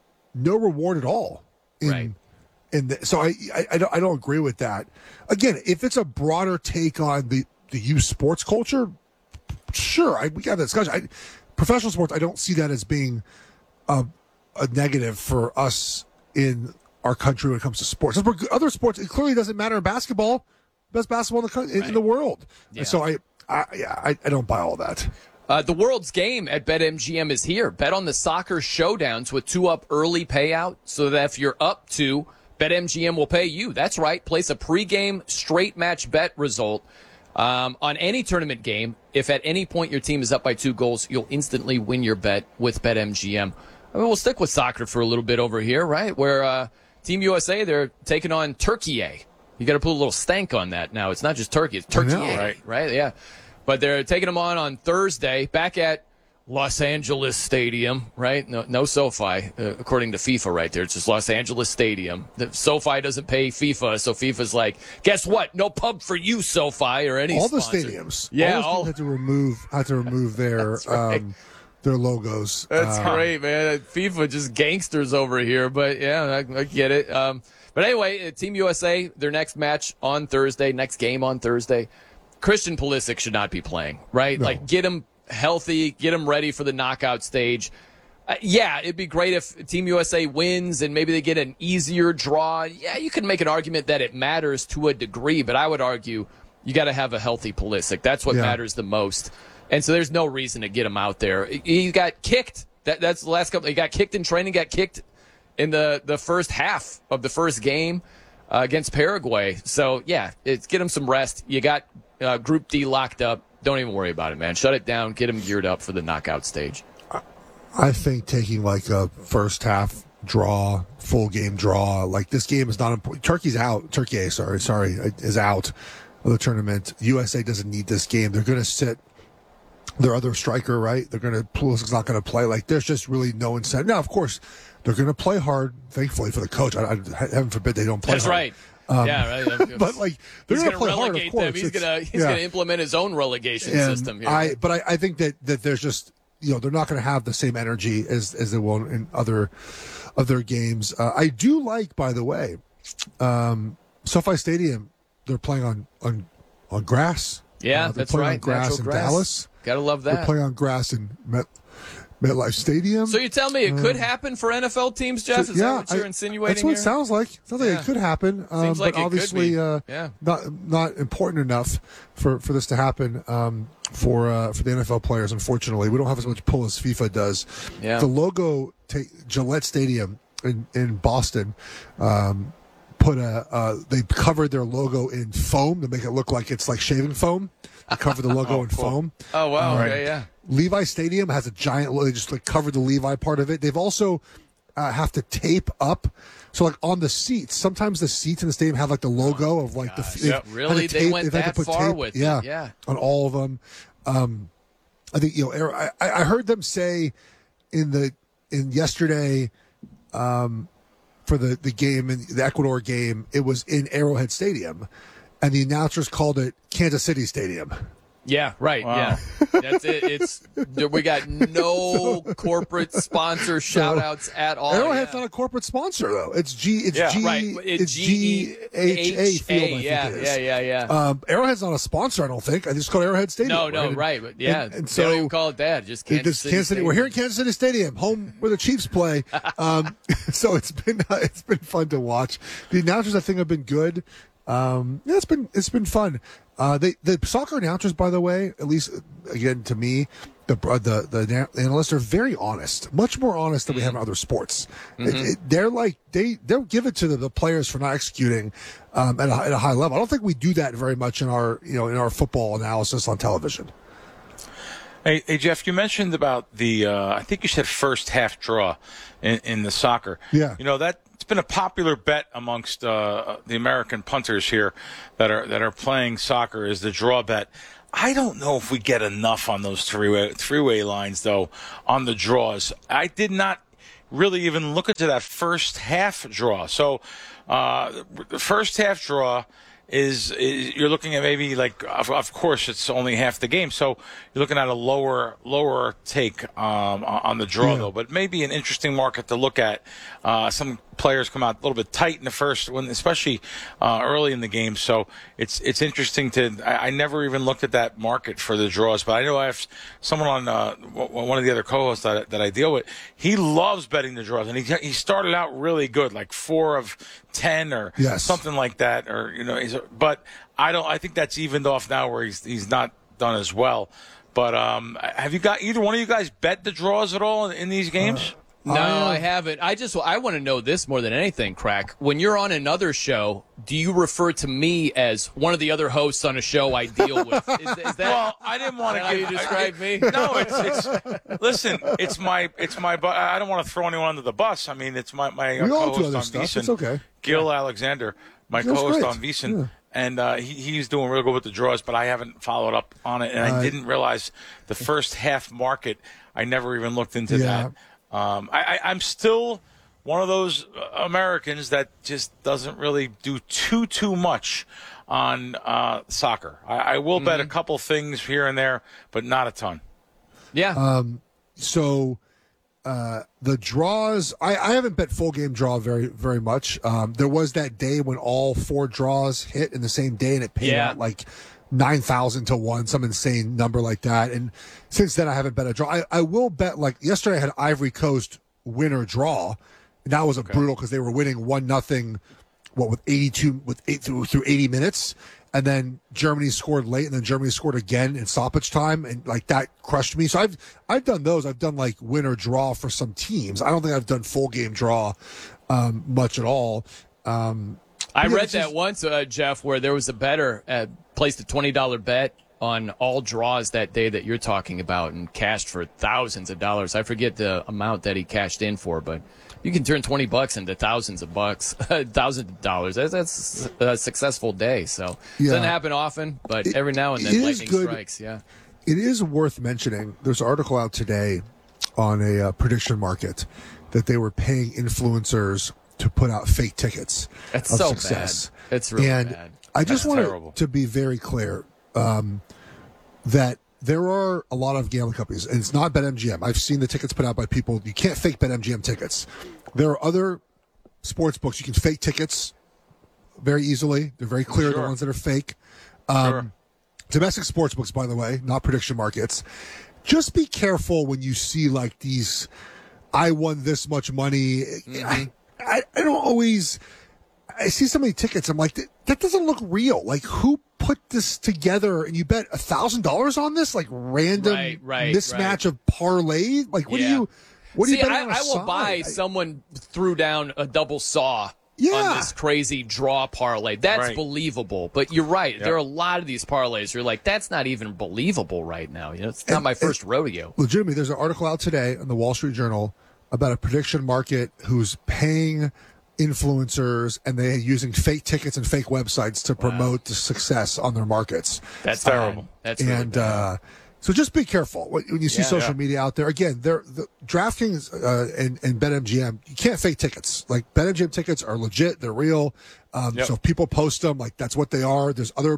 no reward at all. In,
Right.
in the, so I, I I don't I don't agree with that. Again, if it's a broader take on the the youth sports culture, sure, I, we got that discussion. I, professional sports, I don't see that as being a, a negative for us in our country when it comes to sports. Other sports, it clearly doesn't matter in basketball. Best basketball in the country,
Right.
in the world.
Yeah.
And so I, I, yeah, I, I don't buy all that.
Uh, the world's game at BetMGM is here. Bet on the soccer showdowns with two up early payout so that if you're up two, BetMGM will pay you. That's right. Place a pregame straight match bet result um, on any tournament game. If at any point your team is up by two goals, you'll instantly win your bet with BetMGM. I mean, we'll stick with soccer for a little bit over here, right? Where uh, Team U S A, they're taking on Turkey. You got to put a little stank on that now. It's not just Turkey, it's Turkey,
right.
right? Yeah. But they're taking them on on Thursday back at Los Angeles Stadium, right? No, no SoFi, uh, according to FIFA right there. It's just Los Angeles Stadium. The SoFi doesn't pay FIFA, so FIFA's like, guess what? No pub for you, SoFi, or any
all the
sponsor.
stadiums.
Yeah,
all, those
all
teams had to remove had to remove their
right.
um, their logos.
That's
Uh,
great, man. FIFA just gangsters over here, but yeah, I, I get it. Um, but anyway, uh, Team U S A, their next match on Thursday, next game on Thursday. Christian Pulisic should not be playing, right?
No.
Like, get him healthy, get him ready for the knockout stage. Uh, yeah, it'd be great if Team U S A wins and maybe they get an easier draw. Yeah, you can make an argument that it matters to a degree, but I would argue you got to have a healthy Pulisic. That's what
Yeah.
matters the most. And so there's no reason to get him out there. He got kicked. That, that's the last couple. He got kicked in training, got kicked in the, the first half of the first game uh, against Paraguay. So, yeah, it's get him some rest. You got uh, Group D locked up. Don't even worry about it, man. Shut it down. Get him geared up for the knockout stage.
I think taking like a first half draw, full game draw, like this game is not important. Turkey's out. Turkey, sorry, sorry, is out of the tournament. U S A doesn't need this game. They're going to sit their other striker, right? They're going to, Pulisic's not going to play. Like, there's just really no incentive. Now, of course, they're going to play hard, thankfully, for the coach. I, I, heaven forbid they don't play
That's
hard.
right.
Um,
yeah, right.
But, like, they're
he's
going to play hard, of
relegate
course.
them. He's
It's-
going to he's
yeah.
going to implement his own relegation
And
system here.
I, but I, I think that, that there's just, you know, they're not going to have the same energy as, as they will in other other games. Uh, I do like, by the way, um, SoFi Stadium, they're playing on, on, on grass.
Yeah,
uh, they're
that's
playing
right.
on grass
Natural
in
grass.
Dallas.
Gotta love that.
They're playing on grass in Met, MetLife Stadium.
So you tell me it could
Uh,
happen for N F L teams, Jeff?
So,
Is
yeah,
that what you're
I-
insinuating
That's what
here?
it sounds like. Sounds like
Yeah.
it could happen. Um,
Seems like
but
it could
obviously,
be.
Uh,
Yeah.
not not important enough for, for this to happen um, for uh, for the N F L players. Unfortunately, we don't have as much pull as FIFA does.
Yeah.
The logo, ta Gillette Stadium in in Boston. Um, Put a uh, they covered their logo in foam to make it look like it's like shaving foam. They covered the logo
Oh,
in
cool.
foam.
Oh, wow.
Um,
Okay, yeah.
Levi Stadium has a giant. They just like covered the Levi part of it. They've also uh, have to tape up. So like on the seats, sometimes the seats in the stadium have like the logo of like the. they've
Yep.
had
Really?
to
They
tape-
went
they've had
that
to put
far
tape-
with it.
yeah,
Yeah.
on all of them. Um, I think you know. I, I heard them say in the in yesterday. Um, for the, the game, in the Ecuador game, it was in Arrowhead Stadium, and the announcers called it Kansas City Stadium.
Yeah, right.
Wow.
Yeah, that's it. It's we got no corporate sponsor shout outs at all.
Arrowhead's
yeah.
not a corporate sponsor though. It's G. It's
Yeah.
G.
Right.
It's,
It's
G H A Field. I think
yeah,
it is.
yeah, yeah, yeah.
Um, Arrowhead's not a sponsor. I don't think. I just call it Arrowhead Stadium.
No, no,
And-
right. But yeah,
and, and
they don't
so
even call it that. Just
It-
Kansas
this
City.
Kansas City. We're here in Kansas City Stadium, home where the Chiefs play. Um, so it's been uh, it's been fun to watch. The announcers, I think, have been good. Um, yeah, it's been it's been fun. Uh, they, the soccer announcers, by the way, at least again to me, the uh, the the analysts are very honest, much more honest than we have in other sports.
Mm-hmm.
It, it, they're like they they'll give it to the, the players for not executing um, at, a, at a high level. I don't think we do that very much in our you know in our football analysis on television.
Hey, hey, Jeff, you mentioned about the, uh, I think you said first half draw in, in the soccer.
Yeah.
You know, that it's been a popular bet amongst uh, the American punters here that are that are playing soccer is the draw bet. I don't know if we get enough on those three-way, three-way lines, though, on the draws. I did not really even look into that first half draw. So uh, the first half draw is, is you're looking at maybe like of, of course it's only half the game, so you're looking at a lower lower take um, on the draw
Yeah.
though, but maybe an interesting market to look at. Uh, some players come out a little bit tight in the first one, especially uh, early in the game. So it's it's interesting to. I, I never even looked at that market for the draws, but I know I have someone on uh, one of the other co-hosts that, that I deal with. He loves betting the draws, and he he started out really good, like four of ten or
Yes.
something like that, or you know. He's, but I don't. I think that's evened off now, where he's he's not done as well. But um, have you got either one of you guys bet the draws at all in, in these games?
Uh,
No, I haven't. I just I want to know this more than anything, Crack. When you're on another show, do you refer to me as one of the other hosts on a show I deal with? Is, is that
Well, I didn't want to
how
give
you describe me?
No, it's it's. Listen, it's my it's my. bu- I don't want to throw anyone under the bus. I mean, it's my my uh,
We all do
co-host
other
on
stuff.
VEASAN,
It's okay.
Gil Alexander, my
Gil's
co-host
great.
on VEASAN,
Yeah.
and uh, he he's doing real good with the draws, but I haven't followed up on it, and I
Uh,
didn't realize the first half market. I never even looked into
Yeah.
that. Um, I, I, I'm still one of those Americans that just doesn't really do too too much on uh, soccer. I, I will bet a couple things here and there, but not a ton.
Yeah.
Um, so uh, the draws, I, I haven't bet full game draw very very much. Um, there was that day when all four draws hit in the same day, and it paid
Yeah.
out like nine thousand to one, some insane number like that. And since then, I haven't bet a draw. I, I will bet, like yesterday, I had Ivory Coast win or draw, and that was a brutal because they were winning one nothing. What with eighty-two with eight through through eighty minutes, and then Germany scored late, and then Germany scored again in stoppage time, and like that crushed me. So I've I've done those. I've done like win or draw for some teams. I don't think I've done full game draw um, much at all. Um,
I
yeah,
read
it's
that
just-
once, uh, Jeff, where there was a bettor uh, placed a twenty dollar bet on all draws that day that you're talking about and cashed for thousands of dollars. I forget the amount that he cashed in for, but you can turn twenty bucks into thousands of bucks, thousands of dollars. That's, that's a successful day. So
Yeah.
it doesn't happen often, but every now and then
it is
lightning
good.
strikes. Yeah.
It is worth mentioning. There's an article out today on a uh, prediction market that they were paying influencers to put out fake tickets
That's
of
so
success.
bad. It's really
and
bad.
I just
That's
wanted
terrible.
to be very clear um, that there are a lot of gambling companies, and it's not BetMGM. I've seen the tickets put out by people. You can't fake BetMGM tickets. There are other sports books you can fake tickets very easily. They're very clear the
Sure.
ones that are fake. Um,
Sure.
Domestic sports books, by the way, not prediction markets. Just be careful when you see like these. I won this much money. I, I, I don't always. I see so many tickets. I'm like, that, that doesn't look real. Like, who put this together? And you bet a thousand dollars on this, like random
Right, right,
mismatch
right.
of parlay. Like, what
Yeah.
do you? What do
See,
you bet
I,
on a
I will
side?
buy
I-
someone threw down a double saw
Yeah.
on this crazy draw parlay. That's
Right.
believable. But you're right.
Yep.
There are a lot of these parlays. You're like, that's not even believable right now. You know, it's not
And-
my first rodeo.
legitimately, there's an article out today in the Wall Street Journal about a prediction market who's paying influencers and they're using fake tickets and fake websites to promote the success on their markets.
That's
terrible.
bad. That's really
and
bad.
uh, so just be careful when when you see
Yeah.
social
Yeah.
media out there. Again, they're, the DraftKings uh, and, and BetMGM, you can't fake tickets. Like BetMGM tickets are legit, they're real. Um,
Yep.
So if people post them, like that's what they are. There's other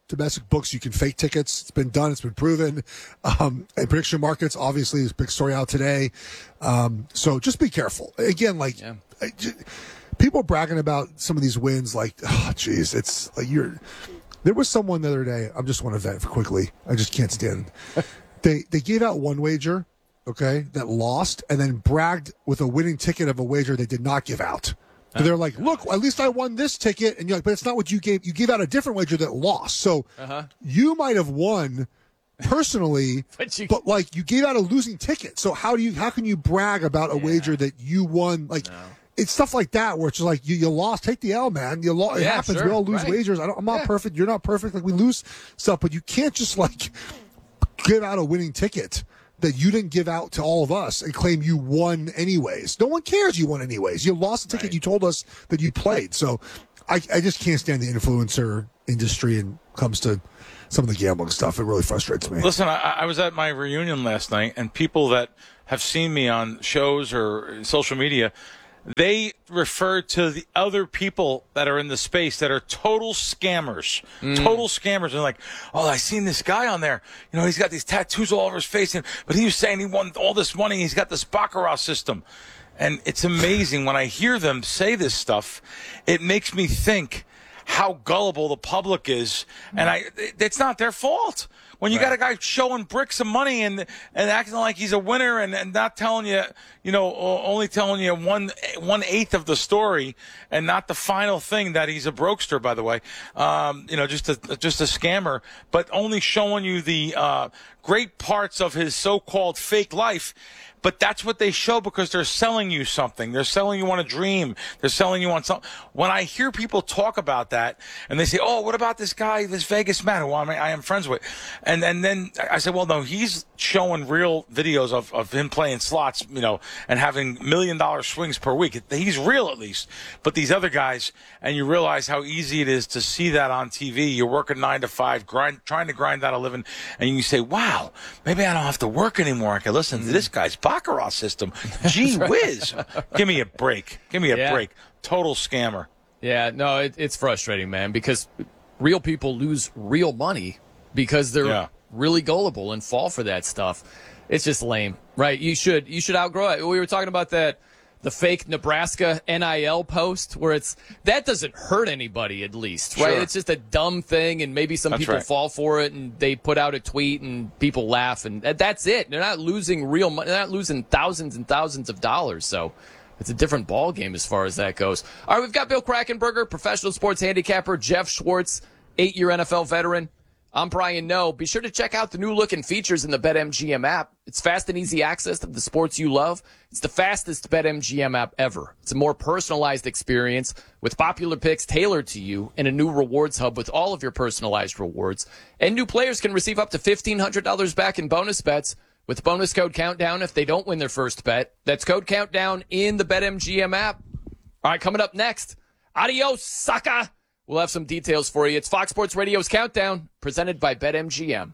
domestic books, you can fake tickets. It's been done. It's been proven. Um, and prediction markets, obviously, is a big story out today. Um, so just be careful. Again, like
yeah.
I, just, people bragging about some of these wins, like, oh, geez, it's like you're. There was someone the other day. I just want to vent quickly. I just can't stand. they they gave out one wager, okay, that lost, and then bragged with a winning ticket of a wager they did not give out. And they're like, look, at least I won this ticket. And you're like, but it's not what you gave. You gave out a different wager that lost. So
uh-huh.
you might have won personally,
but, you,
but like you gave out a losing ticket. So how do you, how can you brag about a yeah. wager that you won? Like no. it's stuff like that where it's just like you, you lost, take the L, man. You lost.
Yeah,
it happens.
sure.
We all lose
right.
wagers. I don't, I'm not
yeah.
perfect. You're not perfect. Like we lose stuff, but you can't just like give out a winning ticket that you didn't give out to all of us and claim you won anyways. No one cares you won anyways. You lost a ticket. Right. You told us that you played. So I, I just can't stand the influencer industry and comes to some of the gambling stuff. It really frustrates me.
Listen, I, I was at my reunion last night, and people that have seen me on shows or social media, they refer to the other people that are in the space that are total scammers, mm. total scammers. And like, oh, I seen this guy on there. You know, he's got these tattoos all over his face, and, but he was saying he won all this money. He's got this baccarat system. And it's amazing when I hear them say this stuff, it makes me think how gullible the public is. And I, it's not their fault. When you right. got a guy showing bricks of money and and acting like he's a winner and, and not telling you, you know, only telling you one one eighth of the story and not the final thing that he's a brokester, by the way, um, you know, just a just a scammer, but only showing you the uh, great parts of his so-called fake life. But that's what they show because they're selling you something. They're selling you on a dream. They're selling you on something. When I hear people talk about that and they say, oh, what about this guy, this Vegas man who I, mean, I am friends with? And, and then I say, well, no, he's showing real videos of, of him playing slots, you know, and having million dollar swings per week. He's real at least. But these other guys, and you realize how easy it is to see that on T V. You're working nine to five, grind, trying to grind out a living. And you say, wow, maybe I don't have to work anymore. I can listen to this guy's baccarat system. Gee whiz. Give me a break. Give me a
yeah.
break. Total scammer.
Yeah, no, it, it's frustrating, man, because real people lose real money because they're yeah. really gullible and fall for that stuff. It's just lame, right? You should you should outgrow it. We were talking about that, the fake Nebraska N I L post where it's that doesn't hurt anybody, at least, right?
Sure.
It's just a dumb thing, and maybe some
that's
people
right.
fall for it, and they put out a tweet, and people laugh, and that's it. They're not losing real money. They're not losing thousands and thousands of dollars. So it's a different ball game as far as that goes. All right, we've got Bill Krackomberger, professional sports handicapper, Jeff Schwartz, eight-year N F L veteran. I'm Brian Noe. Be sure to check out the new look and features in the BetMGM app. It's fast and easy access to the sports you love. It's the fastest BetMGM app ever. It's a more personalized experience with popular picks tailored to you and a new rewards hub with all of your personalized rewards. And new players can receive up to fifteen hundred dollars back in bonus bets with bonus code Countdown if they don't win their first bet. That's code Countdown in the BetMGM app. All right, coming up next, adios, sucker. We'll have some details for you. It's Fox Sports Radio's Countdown, presented by BetMGM.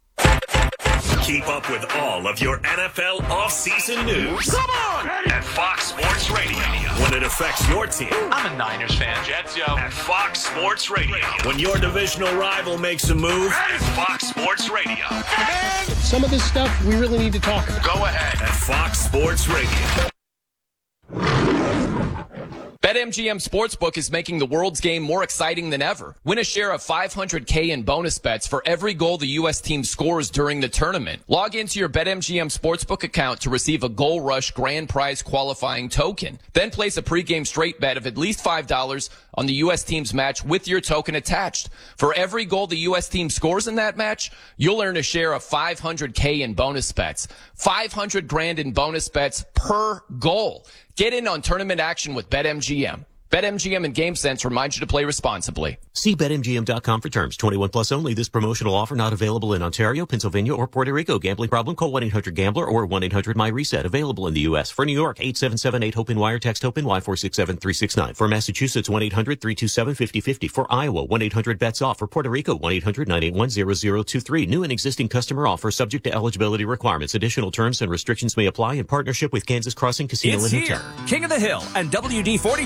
Keep up with all of your N F L offseason news. Come on! At Fox Sports Radio. When it affects your team.
I'm a Niners fan. Jets, yo.
At Fox Sports Radio. When your divisional rival makes a move. At Fox Sports Radio.
And some of this stuff we really need to talk about.
Go ahead. At Fox Sports Radio.
BetMGM Sportsbook is making the world's game more exciting than ever. Win a share of five hundred K in bonus bets for every goal the U S team scores during the tournament. Log into your BetMGM Sportsbook account to receive a Goal Rush grand prize qualifying token. Then place a pregame straight bet of at least five dollars on the U S team's match with your token attached. For every goal the U S team scores in that match, you'll earn a share of five hundred K in bonus bets. five hundred grand in bonus bets per goal. Get in on tournament action with BetMGM. BetMGM and GameSense remind you to play responsibly.
See Bet M G M dot com for terms. twenty-one plus only. This promotional offer not available in Ontario, Pennsylvania, or Puerto Rico. Gambling problem? Call one eight hundred gambler or one eight hundred my reset. Available in the U S. For New York, eight seven seven eight HOPE wire. Text HOPE Y four six seven three six nine. For Massachusetts, one eight hundred three two seven five zero five zero. For Iowa, one eight hundred bets off. For Puerto Rico, one eight hundred nine eight one zero zero two three. New and existing customer offer subject to eligibility requirements. Additional terms and restrictions may apply in partnership with Kansas Crossing Casino
it's
and Hotel.
Here. King of the Hill and W D forty brand present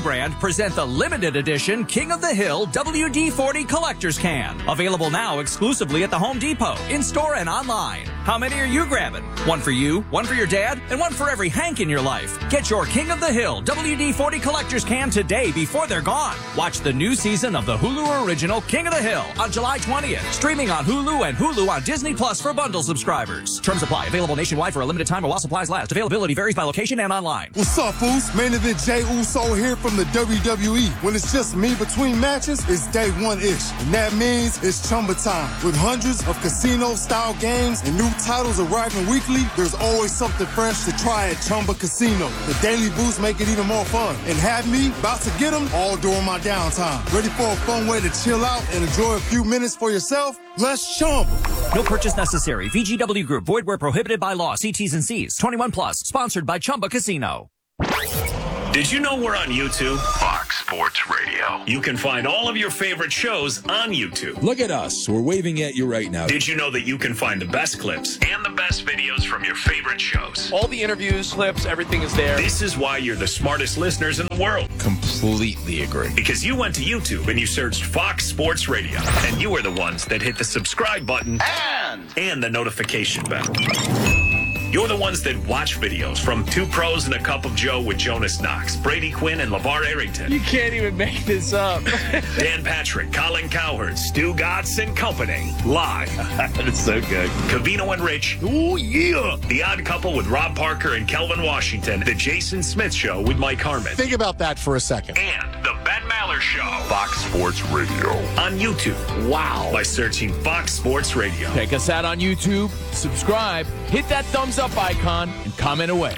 present the limited edition King of the Hill W D forty Collector's Can. Available now exclusively at the Home Depot, in-store and online. How many are you grabbing? One for you, one for your dad, and one for every Hank in your life. Get your King of the Hill W D forty Collector's Can today before they're gone. Watch the new season of the Hulu original King of the Hill on July twentieth. Streaming on Hulu and Hulu on Disney Plus for bundle subscribers. Terms apply. Available nationwide for a limited time or while supplies last. Availability varies by location and online.
What's up, fools? Main event Jey Uso here from the W W E. When it's just me between matches, it's day one-ish. And that means it's Chumba time. With hundreds of casino-style games and new titles arriving weekly, there's always something fresh to try at Chumba Casino. The daily boosts make it even more fun. And have me about to get them all during my downtime. Ready for a fun way to chill out and enjoy a few minutes for yourself? Let's Chumba.
No purchase necessary. V G W Group. Void where prohibited by law. See T's and C's. twenty-one plus. Sponsored by Chumba Casino.
Did you know we're on YouTube? Fox Sports Radio. You can find all of your favorite shows on YouTube.
Look at us. We're waving at you right now.
Did you know that you can find the best clips and the best videos from your favorite shows?
All the interviews, clips, everything is there.
This is why you're the smartest listeners in the world.
Completely agree.
Because you went to YouTube and you searched Fox Sports Radio. And you were the ones that hit the subscribe button and, and the notification bell. You're the ones that watch videos from Two Pros and a Cup of Joe with Jonas Knox, Brady Quinn, and LeVar Arrington.
You can't even make this up.
Dan Patrick, Colin Cowherd, Stu Gatz, and company. Live.
That's so good.
Cavino and Rich. Oh, yeah. The Odd Couple with Rob Parker and Kelvin Washington. The Jason Smith Show with Mike Harmon.
Think about that for a second.
And the Ben Maller Show. Fox Sports Radio. On YouTube. Wow. By searching Fox Sports Radio.
Check us out on YouTube. Subscribe. Hit that thumbs up icon and comment away.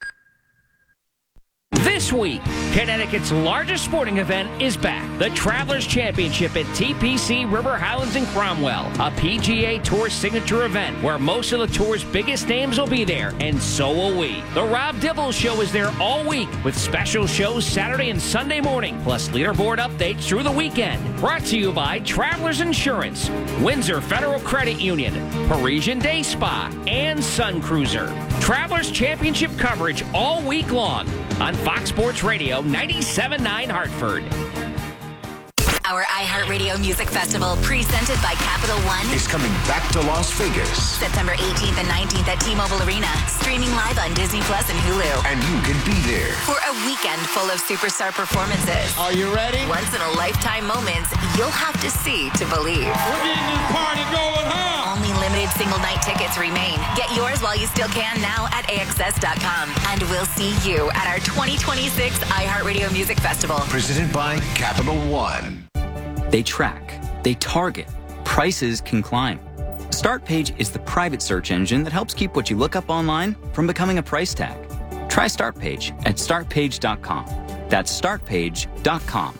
This week, Connecticut's largest sporting event is back. The Travelers Championship at T P C River Highlands in Cromwell, a P G A Tour signature event where most of the Tour's biggest names will be there, and so will we. The Rob Dibble Show is there all week with special shows Saturday and Sunday morning, plus leaderboard updates through the weekend. Brought to you by Travelers Insurance, Windsor Federal Credit Union, Parisian Day Spa, and Sun Cruiser. Travelers Championship coverage all week long on Fox Sports Radio ninety-seven point nine Hartford.
Our iHeartRadio Music Festival, presented by Capital One,
is coming back to Las Vegas.
September eighteenth and nineteenth at T-Mobile Arena. Streaming live on Disney Plus and Hulu.
And you can be there
for a weekend full of superstar performances.
Are you ready?
Once-in-a-lifetime moments you'll have to see to believe.
We're getting this party going, huh?
Only limited single-night tickets remain. Get yours while you still can now at A X S dot com. And we'll see you at our twenty twenty-six iHeartRadio Music Festival.
Presented by Capital One.
They track, they target, prices can climb. StartPage is the private search engine that helps keep what you look up online from becoming a price tag. Try StartPage at start page dot com. That's start page dot com.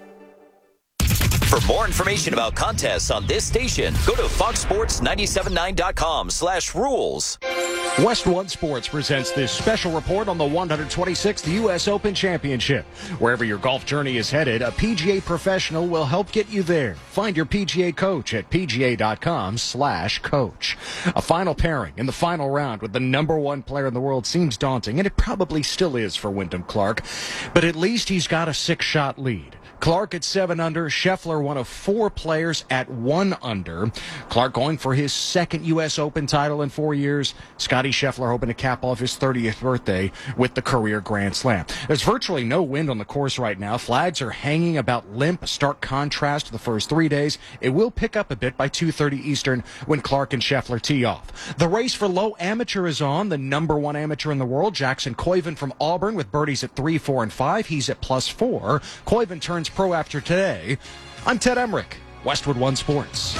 For more information about contests on this station, go to fox sports nine seven nine dot com slash rules.
West One Sports presents this special report on the one hundred twenty-sixth U S Open Championship. Wherever your golf journey is headed, a P G A professional will help get you there. Find your P G A coach at P G A dot com slash coach. A final pairing in the final round with the number one player in the world seems daunting, and it probably still is for Wyndham Clark. But at least he's got a six-shot lead. Clark at seven under, Scheffler one of four players at one under. Clark going for his second U S Open title in four years. Scotty Scheffler hoping to cap off his thirtieth birthday with the career Grand Slam. There's virtually no wind on the course right now. Flags are hanging about limp, stark contrast to the first three days. It will pick up a bit by two thirty Eastern when Clark and Scheffler tee off. The race for low amateur is on. The number one amateur in the world, Jackson Koiven from Auburn, with birdies at three, four, and five. He's at plus four. Koiven turns pro after today. I'm Ted Emmerich, Westwood One Sports.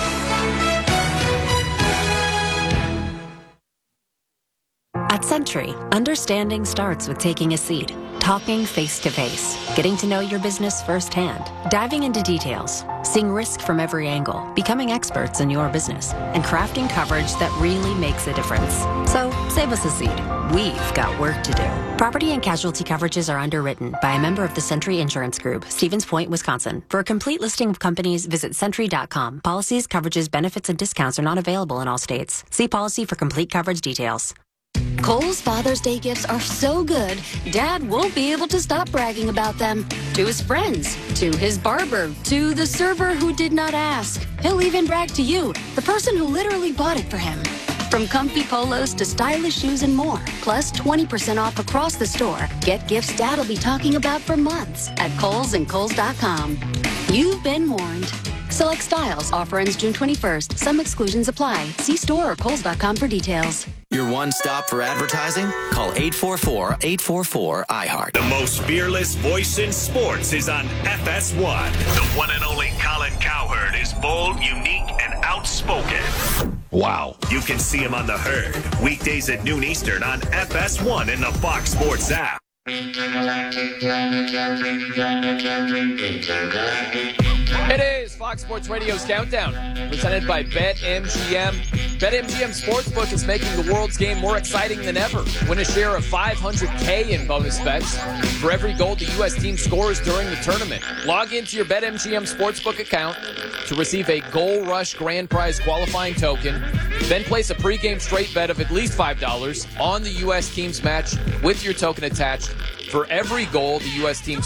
At Century, understanding starts with taking a seat, talking face-to-face, getting to know your business firsthand, diving into details, seeing risk from every angle, becoming experts in your business, and crafting coverage that really makes a difference. So, save us a seat. We've got work to do. Property and casualty coverages are underwritten by a member of the Century Insurance Group, Stevens Point, Wisconsin. For a complete listing of companies, visit Century dot com. Policies, coverages, benefits, and discounts are not available in all states. See policy for complete coverage details. Kohl's Father's Day gifts are so good, Dad won't be able to stop bragging about them. To his friends, to his barber, to the server who did not ask. He'll even brag to you, the person who literally bought it for him. From comfy polos to stylish shoes and more, plus twenty percent off across the store. Get gifts Dad'll be talking about for months at Kohl's and Kohl's dot com. You've been warned. Select styles. Offer ends June twenty-first. Some exclusions apply. See store or Kohl's dot com for details.
Your one stop for advertising? Call eight four four, eight four four, I heart.
The most fearless voice in sports is on F S one. The one and only Colin Cowherd is bold, unique, and outspoken.
Wow.
You can see him on The Herd, weekdays at noon Eastern on F S one in the Fox Sports app.
It is Fox Sports Radio's Countdown, presented by BetMGM. BetMGM Sportsbook is making the world's game more exciting than ever. Win a share of five hundred K in bonus bets for every goal the U S team scores during the tournament. Log into your BetMGM Sportsbook account to receive a Goal Rush Grand Prize qualifying token. Then place a pregame straight bet of at least five dollars on the U S team's match with your token attached. For every goal the U S team